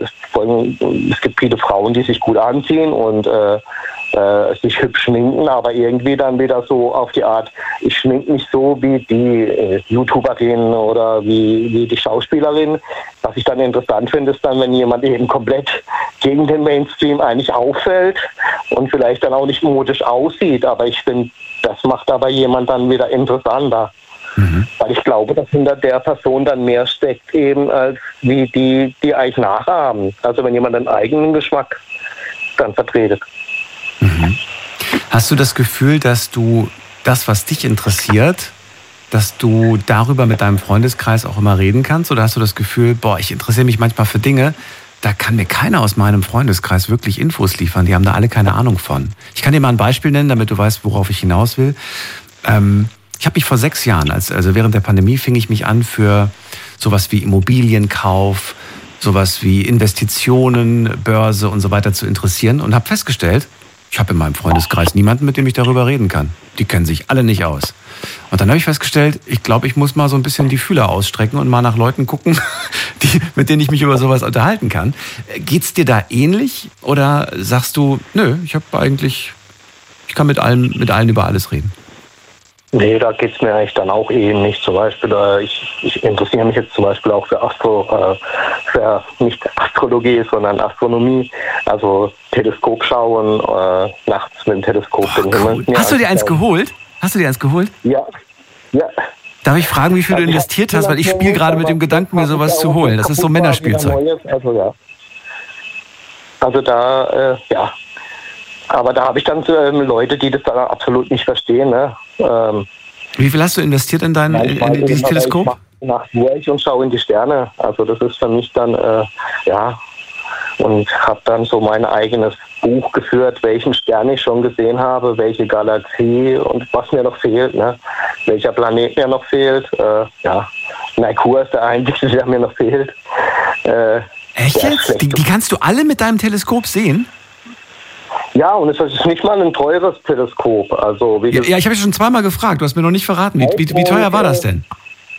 S6: es gibt viele Frauen, die sich gut anziehen und äh, äh, sich hübsch schminken, aber irgendwie dann wieder so auf die Art, ich schminke mich so wie die äh, YouTuberin oder wie, wie die Schauspielerin. Was ich dann interessant finde, ist dann, wenn jemand eben komplett gegen den Mainstream eigentlich auffällt und vielleicht dann auch nicht modisch aussieht, aber ich finde, das macht aber jemand dann wieder interessanter. Mhm. Weil ich glaube, dass hinter der Person dann mehr steckt eben als wie die, die eigentlich nachahmen. Also wenn jemand einen eigenen Geschmack dann vertretet.
S2: Mhm. Hast du das Gefühl, dass du das, was dich interessiert, dass du darüber mit deinem Freundeskreis auch immer reden kannst? Oder hast du das Gefühl, boah, ich interessiere mich manchmal für Dinge, da kann mir keiner aus meinem Freundeskreis wirklich Infos liefern. Die haben da alle keine Ahnung von. Ich kann dir mal ein Beispiel nennen, damit du weißt, worauf ich hinaus will. Ähm, ich habe mich vor sechs Jahren, als, also während der Pandemie, fing ich mich an für sowas wie Immobilienkauf, sowas wie Investitionen, Börse und so weiter zu interessieren und habe festgestellt, ich habe in meinem Freundeskreis niemanden, mit dem ich darüber reden kann. Die kennen sich alle nicht aus. Und dann habe ich festgestellt, ich glaube, ich muss mal so ein bisschen die Fühler ausstrecken und mal nach Leuten gucken, die, mit denen ich mich über sowas unterhalten kann. Geht's dir da ähnlich oder sagst du, nö, ich habe eigentlich, ich kann mit allen, mit allen über alles reden?
S6: Nee, da geht's mir eigentlich dann auch ähnlich. Zum Beispiel, äh, ich, ich interessiere mich jetzt zum Beispiel auch für Astro, äh, für nicht Astrologie, sondern Astronomie. Also Teleskop schauen, äh, nachts mit dem Teleskop
S2: Boah,
S6: den Himmel.
S2: cool. Hast du dir eins geholt? Hast du dir eins geholt?
S6: Ja, ja.
S2: Darf ich fragen, wie viel du investiert hast? Weil ich spiele gerade mit dem Gedanken, mir sowas zu holen. Das ist so Männerspielzeug.
S6: Also ja. Also da, äh, ja. Aber da habe ich dann ähm, Leute, die das dann absolut nicht verstehen. Ne? Ähm,
S2: wie viel hast du investiert in, dein, in, in dieses Teleskop?
S6: Ich mache durch und schaue in die Sterne. Also das ist für mich dann, äh, ja... Und habe dann so mein eigenes Buch geführt, welchen Stern ich schon gesehen habe, welche Galaxie und was mir noch fehlt, ne? Welcher Planet mir noch fehlt. Äh, ja, Merkur ist der einzige, der mir noch fehlt. Äh,
S2: Echt jetzt? Die, die kannst du alle mit deinem Teleskop sehen?
S6: Ja, und es ist nicht mal ein teures Teleskop. Also, wie
S2: ja, ja, ich habe dich schon zweimal gefragt, du hast mir noch nicht verraten. Wie, wie, wie teuer war das denn?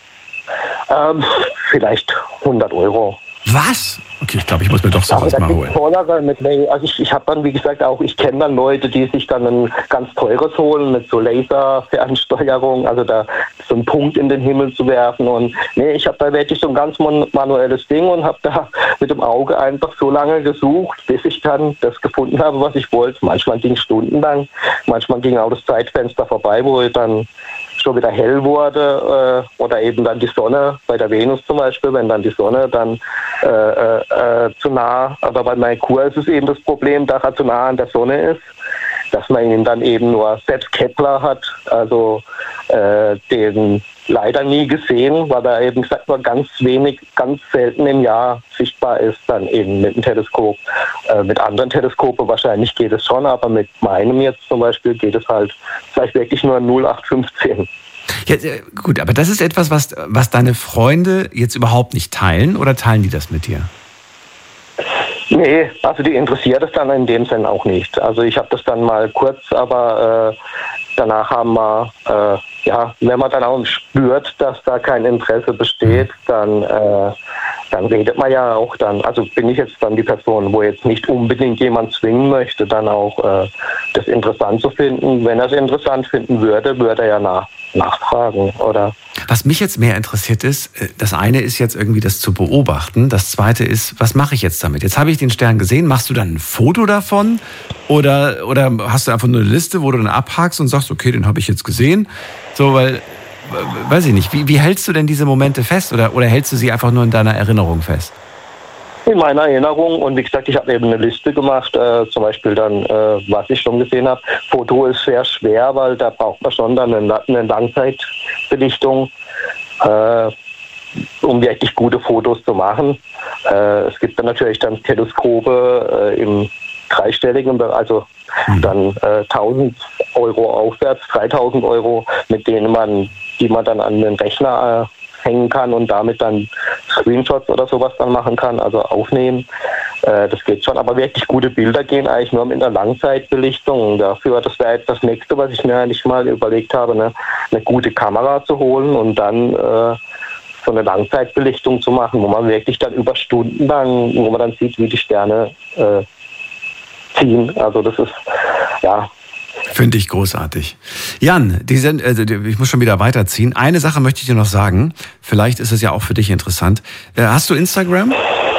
S6: Ähm, vielleicht hundert Euro.
S2: Was? Okay, ich glaube, ich muss mir doch sowas mal holen.
S6: Also ich, ich habe dann, wie gesagt, auch, ich kenne dann Leute, die sich dann ein ganz teures holen mit so Laserfernsteuerung, also da so einen Punkt in den Himmel zu werfen. Und nee, ich habe da wirklich so ein ganz manuelles Ding und habe da mit dem Auge einfach so lange gesucht, bis ich dann das gefunden habe, was ich wollte. Manchmal ging es stundenlang, manchmal ging auch das Zeitfenster vorbei, wo ich dann schon wieder hell wurde äh, oder eben dann die Sonne, bei der Venus zum Beispiel, wenn dann die Sonne dann äh, äh, zu nah, aber bei Merkur ist es eben das Problem, dass er zu nah an der Sonne ist, dass man ihn dann eben nur, selbst Kepler hat, also äh, den leider nie gesehen, weil er eben gesagt nur ganz wenig, ganz selten im Jahr sichtbar ist, dann eben mit dem Teleskop. Äh, mit anderen Teleskopen wahrscheinlich geht es schon, aber mit meinem jetzt zum Beispiel geht es halt vielleicht wirklich nur null acht fünfzehn.
S2: Ja, gut, aber das ist etwas, was, was deine Freunde jetzt überhaupt nicht teilen, oder teilen die das mit dir?
S6: Nee, also die interessiert es dann in dem Sinn auch nicht. Also ich habe das dann mal kurz, aber äh, danach haben wir, äh, ja, wenn man dann auch spürt, dass da kein Interesse besteht, dann, äh, dann redet man ja auch dann, also bin ich jetzt dann die Person, wo jetzt nicht unbedingt jemand zwingen möchte, dann auch äh, das interessant zu finden. Wenn er es interessant finden würde, würde er ja nach, nachfragen, oder?
S2: Was mich jetzt mehr interessiert ist, das eine ist jetzt irgendwie das zu beobachten, das zweite ist, was mache ich jetzt damit? Jetzt habe ich den Stern gesehen, machst du dann ein Foto davon oder, oder hast du einfach nur eine Liste, wo du dann abhakst und sagst, okay, den habe ich jetzt gesehen, so, weil, weiß ich nicht, wie, wie hältst du denn diese Momente fest oder, oder hältst du sie einfach nur in deiner Erinnerung fest?
S6: In meiner Erinnerung, und wie gesagt, ich habe eben eine Liste gemacht, äh, zum Beispiel dann, äh, was ich schon gesehen habe. Foto ist sehr schwer, weil da braucht man schon dann eine, eine Langzeitbelichtung, äh, um wirklich gute Fotos zu machen. Äh, es gibt dann natürlich dann Teleskope äh, im dreistelligen, also mhm. dann äh, tausend Euro aufwärts, dreitausend Euro, mit denen man, die man dann an den Rechner äh, hängen kann und damit dann Screenshots oder sowas dann machen kann, also aufnehmen. Äh, das geht schon, aber wirklich gute Bilder gehen eigentlich nur mit einer Langzeitbelichtung. Dafür, das wäre jetzt das Nächste, was ich mir eigentlich mal überlegt habe, ne? Eine gute Kamera zu holen und dann äh, so eine Langzeitbelichtung zu machen, wo man wirklich dann über Stunden lang, wo man dann sieht, wie die Sterne äh, ziehen. Also das ist, ja...
S2: Finde ich großartig. Jan, die sind, also ich muss schon wieder weiterziehen. Eine Sache möchte ich dir noch sagen. Vielleicht ist es ja auch für dich interessant. Hast du Instagram?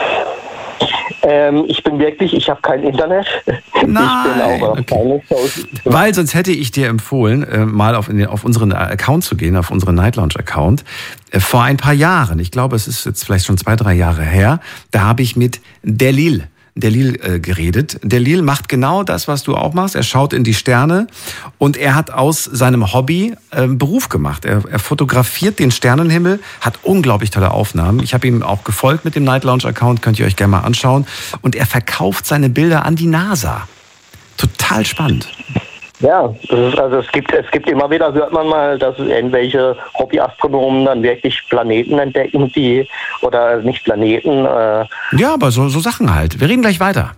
S6: Ähm, ich bin wirklich, ich habe kein Internet.
S2: Nein,
S6: ich bin auch
S2: okay. Weil sonst hätte ich dir empfohlen, mal auf, auf unseren Account zu gehen, auf unseren Night Lounge Account. Vor ein paar Jahren, ich glaube, es ist jetzt vielleicht schon zwei, drei Jahre her, da habe ich mit Delil Delil äh, geredet. Delil macht genau das, was du auch machst. Er schaut in die Sterne und er hat aus seinem Hobby äh, Beruf gemacht. Er, er fotografiert den Sternenhimmel, hat unglaublich tolle Aufnahmen. Ich habe ihm auch gefolgt mit dem Night Lounge Account, könnt ihr euch gerne mal anschauen. Und er verkauft seine Bilder an die NASA. Total spannend.
S6: Ja, das ist, also es gibt es gibt immer wieder, hört man mal, dass irgendwelche Hobbyastronomen dann wirklich Planeten entdecken, die, oder nicht Planeten. Äh
S2: ja, aber so, so Sachen halt. Wir reden gleich weiter.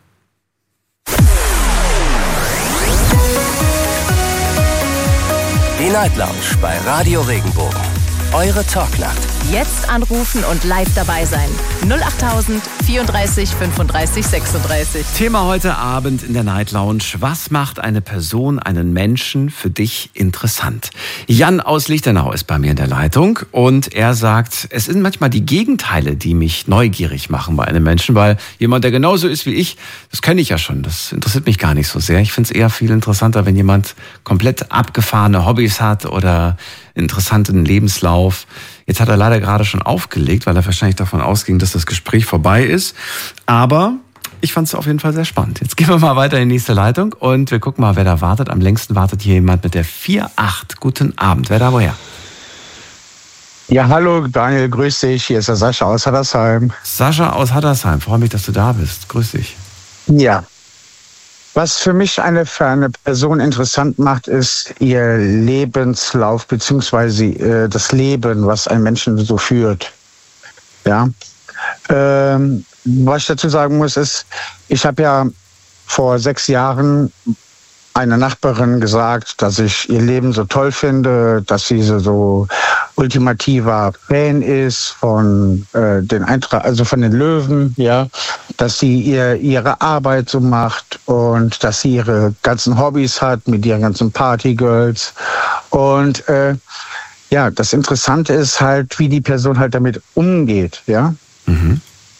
S3: Die Night Lounge bei Radio Regenbogen. Eure Talknacht.
S7: Jetzt anrufen und live dabei sein. null acht tausend vierunddreißig fünfunddreißig sechsunddreißig.
S2: Thema heute Abend in der Night Lounge. Was macht eine Person, einen Menschen für dich interessant? Jan aus Lichtenau ist bei mir in der Leitung und er sagt, es sind manchmal die Gegenteile, die mich neugierig machen bei einem Menschen, weil jemand, der genauso ist wie ich, das kenne ich ja schon, das interessiert mich gar nicht so sehr. Ich finde es eher viel interessanter, wenn jemand komplett abgefahrene Hobbys hat oder interessanten Lebenslauf auf. Jetzt hat er leider gerade schon aufgelegt, weil er wahrscheinlich davon ausging, dass das Gespräch vorbei ist. Aber ich fand es auf jeden Fall sehr spannend. Jetzt gehen wir mal weiter in die nächste Leitung und wir gucken mal, wer da wartet. Am längsten wartet hier jemand mit der vier acht. Guten Abend. Wer da woher?
S8: Ja, hallo Daniel, grüß dich. Hier ist der Sascha aus Hattersheim.
S2: Sascha aus Hattersheim. Freue mich, dass du da bist. Grüß dich.
S8: Ja. Was für mich eine, für eine Person interessant macht, ist ihr Lebenslauf beziehungsweise äh, das Leben, was ein Menschen so führt. Ja. Ähm, was ich dazu sagen muss, ist, ich habe ja vor sechs Jahren einer Nachbarin gesagt, dass ich ihr Leben so toll finde, dass sie so, so ultimativer Fan ist von äh, den Eintracht, also von den Löwen, ja, dass sie ihr ihre Arbeit so macht und dass sie ihre ganzen Hobbys hat mit ihren ganzen Partygirls. Und äh, ja, das Interessante ist halt, wie die Person halt damit umgeht, ja. Mhm.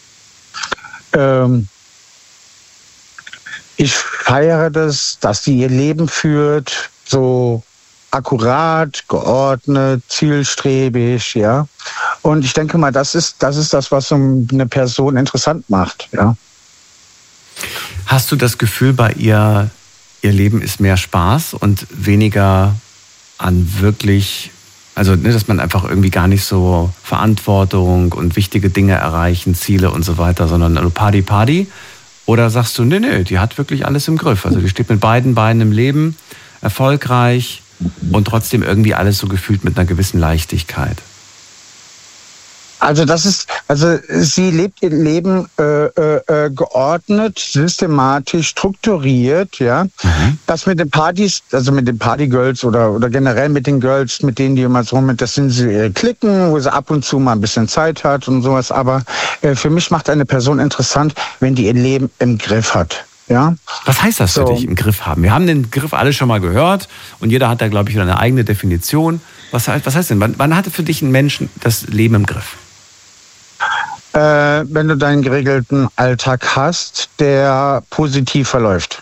S8: Ähm, Ich feiere das, dass sie ihr Leben führt, so akkurat, geordnet, zielstrebig, ja. Und ich denke mal, das ist, das ist das, was so eine Person interessant macht, ja.
S2: Hast du das Gefühl bei ihr, ihr Leben ist mehr Spaß und weniger an wirklich, also ne, dass man einfach irgendwie gar nicht so Verantwortung und wichtige Dinge erreichen, Ziele und so weiter, sondern nur Party, Party? Oder sagst du, nee, nee, die hat wirklich alles im Griff. Also die steht mit beiden Beinen im Leben, erfolgreich und trotzdem irgendwie alles so gefühlt mit einer gewissen Leichtigkeit.
S8: Also das ist, also sie lebt ihr Leben äh, äh, geordnet, systematisch, strukturiert, ja. Mhm. Das mit den Partys, also mit den Partygirls oder oder generell mit den Girls, mit denen die immer so mit, das sind sie ihre Klicken, wo sie ab und zu mal ein bisschen Zeit hat und sowas. Aber äh, für mich macht eine Person interessant, wenn die ihr Leben im Griff hat. Ja?
S2: Was heißt das für so. dich, im Griff haben? Wir haben den Griff alle schon mal gehört und jeder hat da, glaube ich, eine eigene Definition. Was heißt, was heißt denn, wann, wann hatte für dich ein Mensch das Leben im Griff?
S8: Äh, wenn du deinen geregelten Alltag hast, der positiv verläuft.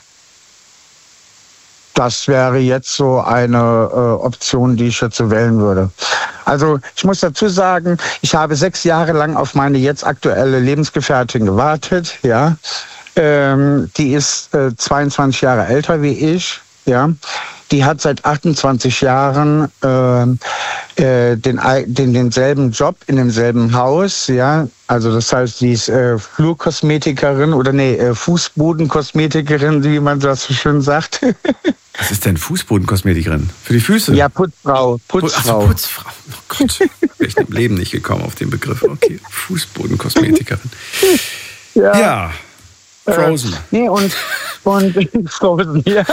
S8: Das wäre jetzt so eine äh, Option, die ich dazu wählen würde. Also ich muss dazu sagen, ich habe sechs Jahre lang auf meine jetzt aktuelle Lebensgefährtin gewartet. Ja, ähm, die ist äh, zweiundzwanzig Jahre älter wie ich. Ja, die hat seit achtundzwanzig Jahren äh, äh, den, den denselben Job in demselben Haus. Ja, also das heißt, sie ist äh, Flurkosmetikerin oder nee äh, Fußbodenkosmetikerin, wie man das so schön sagt.
S2: Was ist denn Fußbodenkosmetikerin? Für die Füße?
S8: Ja, Putzfrau. Putzfrau.
S2: Ach, Putzfrau. Oh Gott, wäre ich im Leben nicht gekommen auf den Begriff. Okay, Fußbodenkosmetikerin.
S8: Ja.
S2: Ja. Frozen.
S8: Äh, nee, und, und Frozen, ja.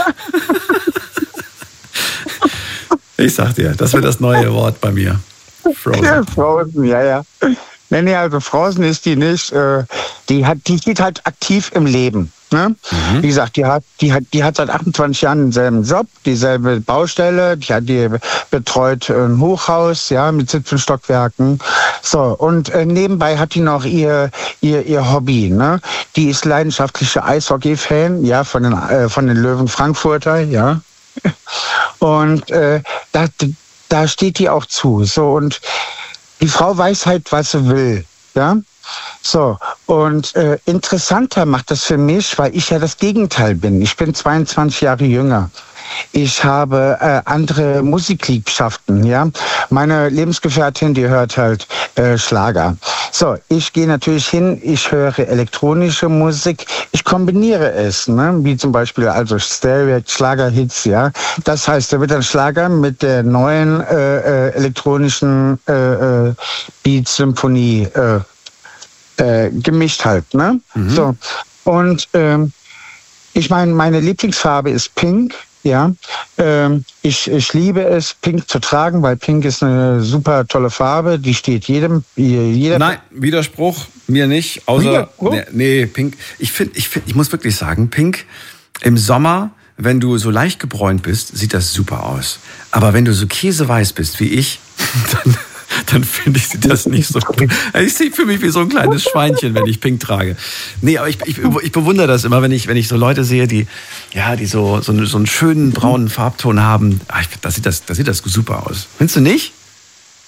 S2: Ich sag dir, das wird das neue Wort bei mir. Frozen.
S8: Ja, Frozen, ja, ja. Nee, nee, also Frozen ist die nicht. Äh, die hat, die steht halt aktiv im Leben. Ne? Mhm. Wie gesagt, die hat, die hat, die hat seit achtundzwanzig Jahren denselben Job, dieselbe Baustelle, die hat die betreut ein Hochhaus, ja, mit siebzehn Stockwerken. So, und äh, nebenbei hat die noch ihr, ihr, ihr Hobby, ne? Die ist leidenschaftliche Eishockey-Fan, ja, von den, äh, von den Löwen Frankfurter, ja. Und äh, da, da steht die auch zu. So, und die Frau weiß halt, was sie will, ja. So, und äh, interessanter macht das für mich, weil ich ja das Gegenteil bin. Ich bin zweiundzwanzig Jahre jünger. Ich habe äh, andere Musikliebschaften, ja. Meine Lebensgefährtin, die hört halt äh, Schlager. So, ich gehe natürlich hin, ich höre elektronische Musik, ich kombiniere es, ne? Wie zum Beispiel also Stereo, Schlagerhits, ja. Das heißt, da wird ein Schlager mit der neuen äh, äh, elektronischen äh, äh, Beat-Symphonie äh, äh, gemischt halt, ne? Mhm. So, und ähm, ich meine, meine Lieblingsfarbe ist Pink. Ja, ähm, ich, ich liebe es, Pink zu tragen, weil Pink ist eine super tolle Farbe, die steht jedem, jeder.
S2: Nein, Widerspruch, mir nicht, außer, nee, nee, Pink, ich finde, ich finde, ich muss wirklich sagen, Pink im Sommer, wenn du so leicht gebräunt bist, sieht das super aus. Aber wenn du so käseweiß bist wie ich, dann, dann finde ich das nicht so gut. Ich sehe für mich wie so ein kleines Schweinchen, wenn ich Pink trage. Nee, aber ich, ich, ich bewundere das immer, wenn ich, wenn ich so Leute sehe, die, ja, die so, so, so einen schönen braunen Farbton haben. Ach, da sieht das, da sieht das super aus. Findest du nicht?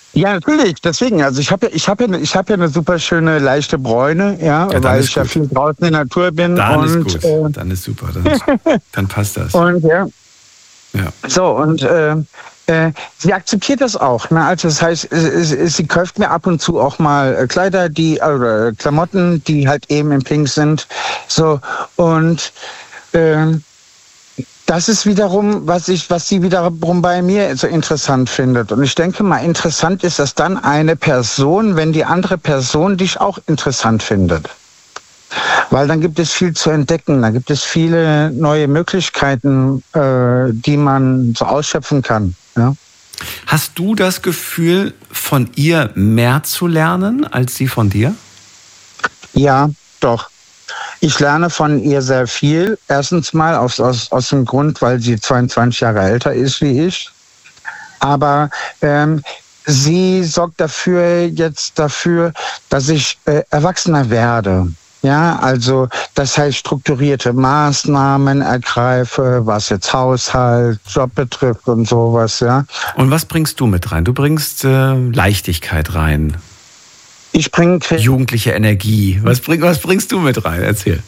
S8: Ja, natürlich. Deswegen, also ich habe ja, ich habe ja, ich habe ja eine super schöne leichte Bräune, ja,
S2: Ja,
S8: weil ich
S2: gut.
S8: ja viel draußen in der Natur bin.
S2: Dann
S8: und,
S2: ist gut.
S8: Äh,
S2: Dann ist super. Dann, dann passt das.
S8: und ja.
S2: Ja.
S8: So, und äh, äh, sie akzeptiert das auch. Ne? Also das heißt, äh, sie, sie kauft mir ab und zu auch mal äh, Kleider, die äh, Klamotten, die halt eben in Pink sind. So, und äh, das ist wiederum, was ich, was sie wiederum bei mir so interessant findet. Und ich denke mal, interessant ist das dann eine Person, wenn die andere Person dich auch interessant findet. Weil dann gibt es viel zu entdecken, dann gibt es viele neue Möglichkeiten, äh, die man so ausschöpfen kann. Ja?
S2: Hast du das Gefühl, von ihr mehr zu lernen, als sie von dir?
S8: Ja, doch. Ich lerne von ihr sehr viel. Erstens mal aus, aus, aus dem Grund, weil sie zweiundzwanzig Jahre älter ist wie ich. Aber ähm, sie sorgt dafür jetzt dafür, dass ich äh, erwachsener werde. Ja, also das heißt strukturierte Maßnahmen ergreife, was jetzt Haushalt, Job betrifft und sowas, ja.
S2: Und was bringst du mit rein? Du bringst äh, Leichtigkeit rein.
S8: Ich bringe
S2: jugendliche Energie. Was, bring, was bringst du mit rein? Erzähl.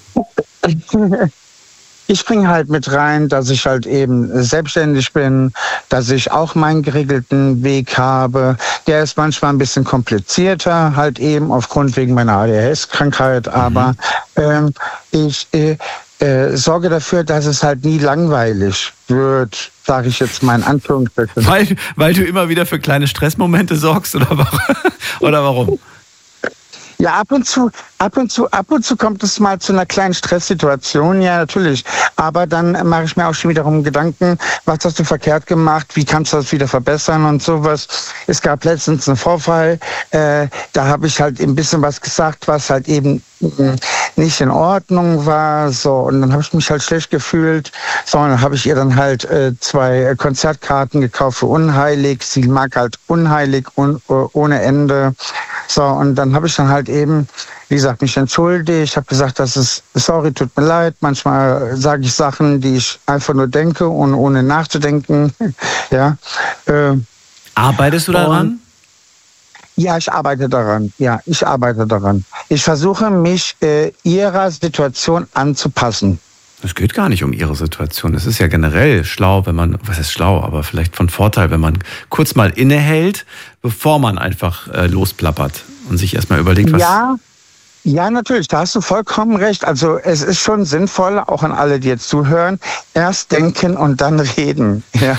S8: Ich bringe halt mit rein, dass ich halt eben selbstständig bin, dass ich auch meinen geregelten Weg habe. Der ist manchmal ein bisschen komplizierter, halt eben aufgrund wegen meiner A D H S-Krankheit. Mhm. Aber ähm, ich äh, äh, sorge dafür, dass es halt nie langweilig wird, sage ich jetzt mal in Anführungsstrichen.
S2: Weil, weil du immer wieder für kleine Stressmomente sorgst oder warum? Oder warum?
S8: Ja, ab und zu, ab und zu, ab und zu kommt es mal zu einer kleinen Stresssituation, ja, natürlich. Aber dann mache ich mir auch schon wiederum Gedanken, was hast du verkehrt gemacht, wie kannst du das wieder verbessern und sowas. Es gab letztens einen Vorfall, äh, da habe ich halt ein bisschen was gesagt, was halt eben mh, nicht in Ordnung war, so, und dann habe ich mich halt schlecht gefühlt, so, und dann habe ich ihr dann halt äh, zwei Konzertkarten gekauft für Unheilig, sie mag halt Unheilig un, uh, ohne Ende, so, und dann habe ich dann halt eben, wie gesagt, mich entschuldigt. Ich habe gesagt, das ist, sorry, tut mir leid. Manchmal sage ich Sachen, die ich einfach nur denke und ohne nachzudenken. Ja. Äh,
S2: Arbeitest du daran?
S8: Ja, ich arbeite daran. Ja, ich arbeite daran. Ich versuche, mich äh, ihrer Situation anzupassen.
S2: Es geht gar nicht um ihre Situation. Es ist ja generell schlau, wenn man, was ist schlau, aber vielleicht von Vorteil, wenn man kurz mal innehält, bevor man einfach äh, losplappert und sich erstmal überlegt, was...
S8: Ja, ja, natürlich, da hast du vollkommen recht. Also es ist schon sinnvoll, auch an alle, die jetzt zuhören, erst denken und dann reden. Ja.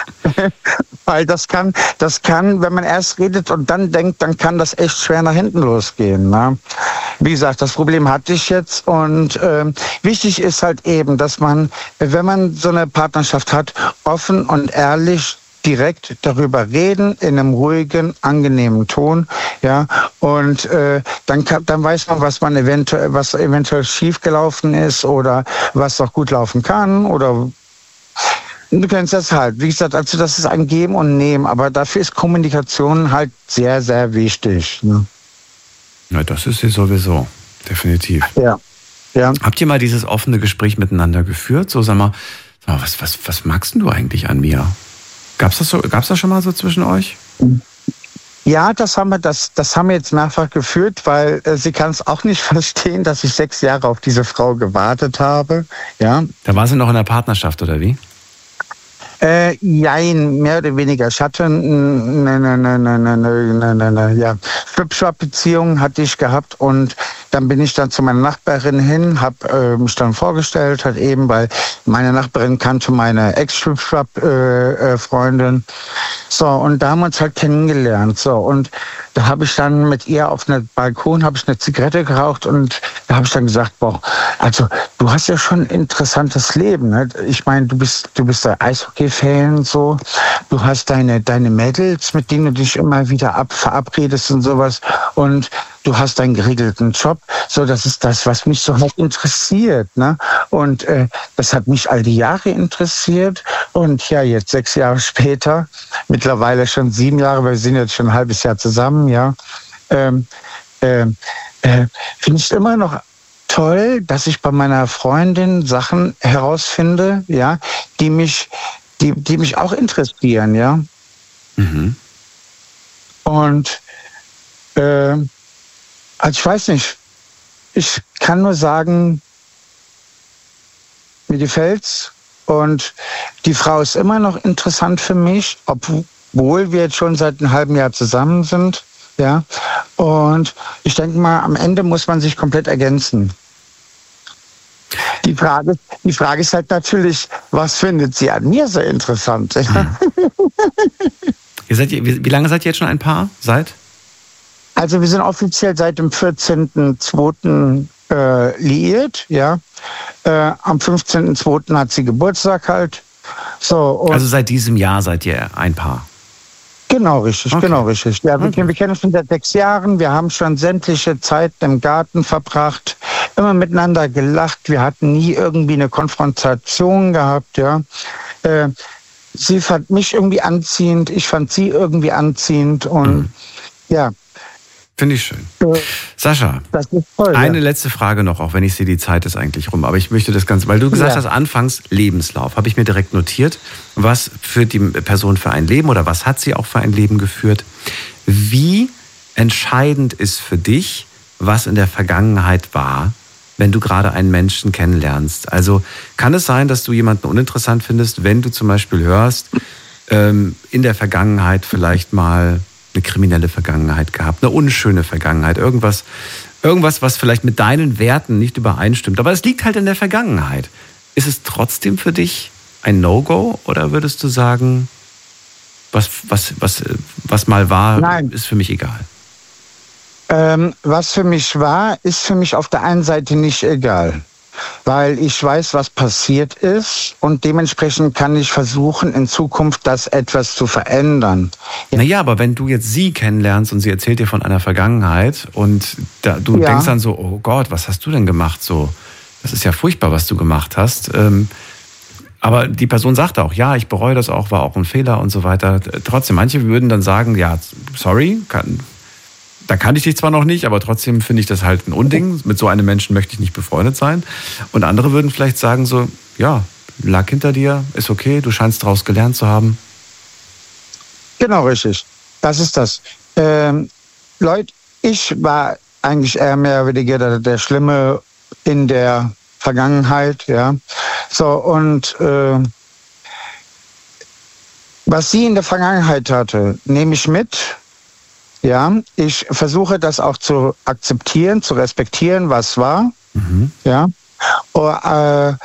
S8: Weil das kann, das kann, wenn man erst redet und dann denkt, dann kann das echt schwer nach hinten losgehen. Ne? Wie gesagt, das Problem hatte ich jetzt und ähm, wichtig ist halt eben, dass man, wenn man so eine Partnerschaft hat, offen und ehrlich direkt darüber reden, in einem ruhigen, angenehmen Ton, ja, und äh, dann kann, dann weiß man, was man eventuell, was eventuell schiefgelaufen ist oder was auch gut laufen kann oder du kennst das halt. Wie gesagt, also das ist ein Geben und Nehmen, aber dafür ist Kommunikation halt sehr, sehr wichtig. Ne?
S2: Ja, das ist sie sowieso, definitiv.
S8: Ja. Ja.
S2: Habt ihr mal dieses offene Gespräch miteinander geführt? So, sag mal, sag mal was, was, was magst denn du eigentlich an mir? Gab's das so, gab's das schon mal so zwischen euch?
S8: Ja, das haben wir, das, das haben wir jetzt mehrfach geführt, weil äh, sie kann es auch nicht verstehen, dass ich sechs Jahre auf diese Frau gewartet habe. Ja.
S2: Da war sie noch in der Partnerschaft, oder wie?
S8: Äh, jein, mehr oder weniger. Ich hatte eine, eine, eine, eine, eine, eine, eine ja, Flip-Flop-Beziehung hatte ich gehabt und dann bin ich dann zu meiner Nachbarin hin, habe äh, mich dann vorgestellt, halt eben, weil meine Nachbarin kannte meine Ex-Flip-Flop-Freundin. Äh, äh, so, und da haben wir uns halt kennengelernt. So, und da habe ich dann mit ihr auf einem Balkon, habe ich eine Zigarette geraucht und da habe ich dann gesagt, boah, also du hast ja schon ein interessantes Leben. Ne? Ich meine, du bist, du bist der Eishockey-Fan, so. Du hast deine, deine Mädels, mit denen du dich immer wieder ab, verabredest und sowas. Und du hast einen geregelten Job. So, das ist das, was mich so halt interessiert. Ne? Und äh, das hat mich all die Jahre interessiert. Und ja, jetzt sechs Jahre später, mittlerweile schon sieben Jahre, wir sind jetzt schon ein halbes Jahr zusammen, ja, ähm, äh, äh, finde ich immer noch toll, dass ich bei meiner Freundin Sachen herausfinde, ja, die mich, die, die mich auch interessieren, ja.
S2: Mhm.
S8: Und äh, also ich weiß nicht, ich kann nur sagen, mir gefällt's. Und die Frau ist immer noch interessant für mich, obwohl wir jetzt schon seit einem halben Jahr zusammen sind. Ja. Und ich denke mal, am Ende muss man sich komplett ergänzen. Die Frage, die Frage ist halt natürlich, was findet sie an mir so interessant?
S2: Hm. Ihr seid, wie, wie lange seid ihr jetzt schon ein Paar? Seit?
S8: Also wir sind offiziell seit dem vierzehnten zweiten Äh, liiert, ja. Äh, am fünfzehnten zweiten hat sie Geburtstag halt. So,
S2: also seit diesem Jahr seid ihr ein Paar?
S8: Genau, richtig, okay. genau, richtig. Ja, wir, okay. wir kennen uns schon seit sechs Jahren. Wir haben schon sämtliche Zeit im Garten verbracht, immer miteinander gelacht. Wir hatten nie irgendwie eine Konfrontation gehabt, ja. Äh, sie fand mich irgendwie anziehend, ich fand sie irgendwie anziehend und mhm. ja.
S2: Finde ich schön. Sascha,
S8: das ist toll,
S2: eine
S8: ja.
S2: letzte Frage noch, auch wenn ich sehe, die Zeit ist eigentlich rum. Aber ich möchte das Ganze, weil du gesagt ja. hast, anfangs Lebenslauf, habe ich mir direkt notiert. Was führt die Person für ein Leben oder was hat sie auch für ein Leben geführt? Wie entscheidend ist für dich, was in der Vergangenheit war, wenn du gerade einen Menschen kennenlernst? Also kann es sein, dass du jemanden uninteressant findest, wenn du zum Beispiel hörst, ähm, in der Vergangenheit vielleicht mal eine kriminelle Vergangenheit gehabt, eine unschöne Vergangenheit, irgendwas, irgendwas, was vielleicht mit deinen Werten nicht übereinstimmt. Aber es liegt halt in der Vergangenheit. Ist es trotzdem für dich ein No-Go oder würdest du sagen, was, was, was, was mal war,
S8: Nein.
S2: ist für mich egal?
S8: Ähm, was für mich war, ist für mich auf der einen Seite nicht egal. Weil ich weiß, was passiert ist und dementsprechend kann ich versuchen, in Zukunft das etwas zu verändern.
S2: Naja, aber wenn du jetzt sie kennenlernst und sie erzählt dir von einer Vergangenheit und da, du ja. denkst dann so, oh Gott, was hast du denn gemacht so? Das ist ja furchtbar, was du gemacht hast. Ähm, aber die Person sagt auch, ja, ich bereue das auch, war auch ein Fehler und so weiter. Trotzdem, manche würden dann sagen, ja, sorry, kann... Da kannte ich dich zwar noch nicht, aber trotzdem finde ich das halt ein Unding. Mit so einem Menschen möchte ich nicht befreundet sein. Und andere würden vielleicht sagen so, ja, lag hinter dir, ist okay, du scheinst daraus gelernt zu haben.
S8: Genau, richtig. Das ist das. Ähm, Leute, ich war eigentlich eher mehr oder weniger der, der Schlimme in der Vergangenheit, ja. So, und äh, was sie in der Vergangenheit hatte, nehme ich mit. Ja, ich versuche das auch zu akzeptieren, zu respektieren, was war. Mhm. Ja, oh, äh,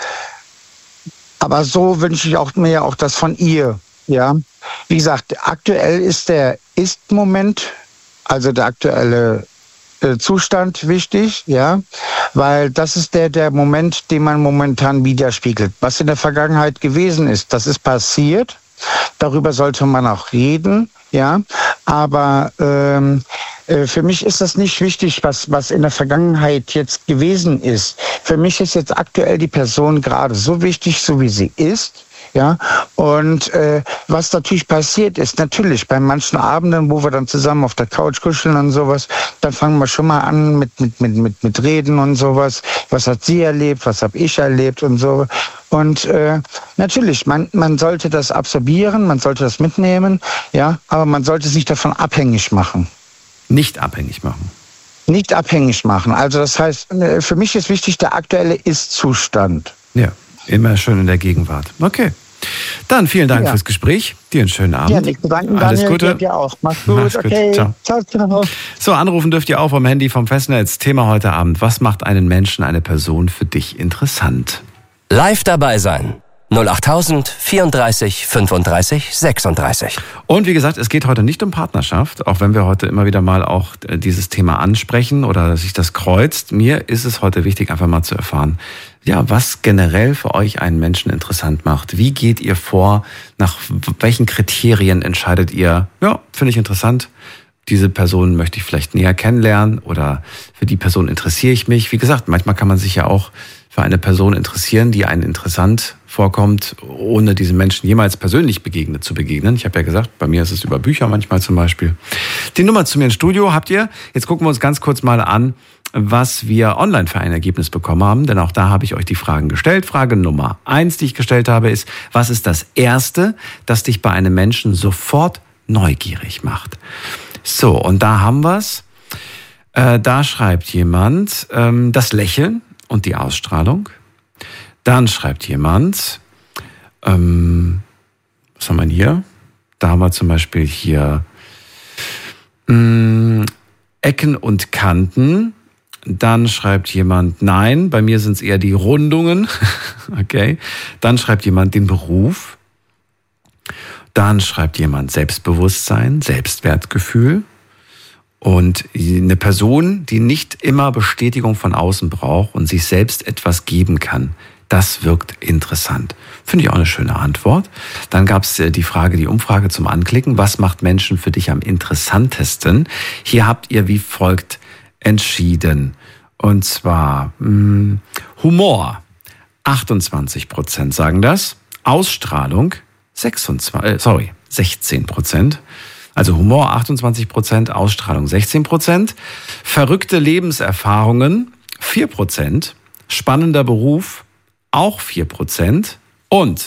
S8: aber so wünsche ich auch mir auch das von ihr. Ja, wie gesagt, aktuell ist der Ist-Moment, also der aktuelle äh, Zustand wichtig. Ja, weil das ist der der Moment, den man momentan widerspiegelt. Was in der Vergangenheit gewesen ist, das ist passiert. Darüber sollte man auch reden. Ja, aber ähm, äh, für mich ist das nicht wichtig, was, was in der Vergangenheit jetzt gewesen ist. Für mich ist jetzt aktuell die Person gerade so wichtig, so wie sie ist. Ja, und äh, was natürlich passiert ist, natürlich bei manchen Abenden, wo wir dann zusammen auf der Couch kuscheln und sowas, dann fangen wir schon mal an mit mit mit mit mit Reden und sowas. Was hat sie erlebt, was habe ich erlebt und so. Und äh, natürlich, man man sollte das absorbieren, man sollte das mitnehmen, ja, aber man sollte sich davon abhängig machen.
S2: Nicht abhängig machen.
S8: Nicht abhängig machen. Also das heißt, für mich ist wichtig der aktuelle Ist-Zustand.
S2: Ja. Immer schön in der Gegenwart. Okay. Dann vielen Dank ja. fürs Gespräch. Dir einen schönen Abend.
S8: Ja, nicht zu danken,
S2: Alles
S8: Daniel,
S2: Gute.
S8: Dir auch. Mach's gut.
S2: Mach's gut.
S8: Okay.
S2: Ciao.
S8: Ciao, ciao.
S2: So, anrufen dürft ihr auch vom Handy vom Festnetz. Thema heute Abend. Was macht einen Menschen, eine Person für dich interessant?
S3: Live dabei sein. null acht tausend vierunddreißig fünfunddreißig sechsunddreißig.
S2: Und wie gesagt, es geht heute nicht um Partnerschaft, auch wenn wir heute immer wieder mal auch dieses Thema ansprechen oder sich das kreuzt. Mir ist es heute wichtig, einfach mal zu erfahren, ja, was generell für euch einen Menschen interessant macht. Wie geht ihr vor? Nach welchen Kriterien entscheidet ihr? Ja, finde ich interessant. Diese Person möchte ich vielleicht näher kennenlernen oder für die Person interessiere ich mich. Wie gesagt, manchmal kann man sich ja auch für eine Person interessieren, die einen interessant vorkommt, ohne diesem Menschen jemals persönlich begegnet zu begegnen. Ich habe ja gesagt, bei mir ist es über Bücher manchmal zum Beispiel. Die Nummer zu mir ins Studio habt ihr. Jetzt gucken wir uns ganz kurz mal an, was wir online für ein Ergebnis bekommen haben. Denn auch da habe ich euch die Fragen gestellt. Frage Nummer eins, die ich gestellt habe, ist, was ist das Erste, das dich bei einem Menschen sofort neugierig macht? So, und da haben wir's. Äh, da schreibt jemand ähm, das Lächeln und die Ausstrahlung. Dann schreibt jemand, ähm, was haben wir hier? Da haben wir zum Beispiel hier mh, Ecken und Kanten. Dann schreibt jemand, nein, bei mir sind es eher die Rundungen. Okay. Dann schreibt jemand den Beruf. Dann schreibt jemand Selbstbewusstsein, Selbstwertgefühl. Und eine Person, die nicht immer Bestätigung von außen braucht und sich selbst etwas geben kann, das wirkt interessant. Finde ich auch eine schöne Antwort. Dann gab es die Frage, die Umfrage zum Anklicken. Was macht Menschen für dich am interessantesten? Hier habt ihr wie folgt entschieden. Und zwar mh, Humor. achtundzwanzig Prozent sagen das. Ausstrahlung sechsundzwanzig, äh, sorry, sechzehn Prozent. Also Humor achtundzwanzig Prozent, Ausstrahlung sechzehn Prozent. Verrückte Lebenserfahrungen vier Prozent. Spannender Beruf auch vier Prozent. Und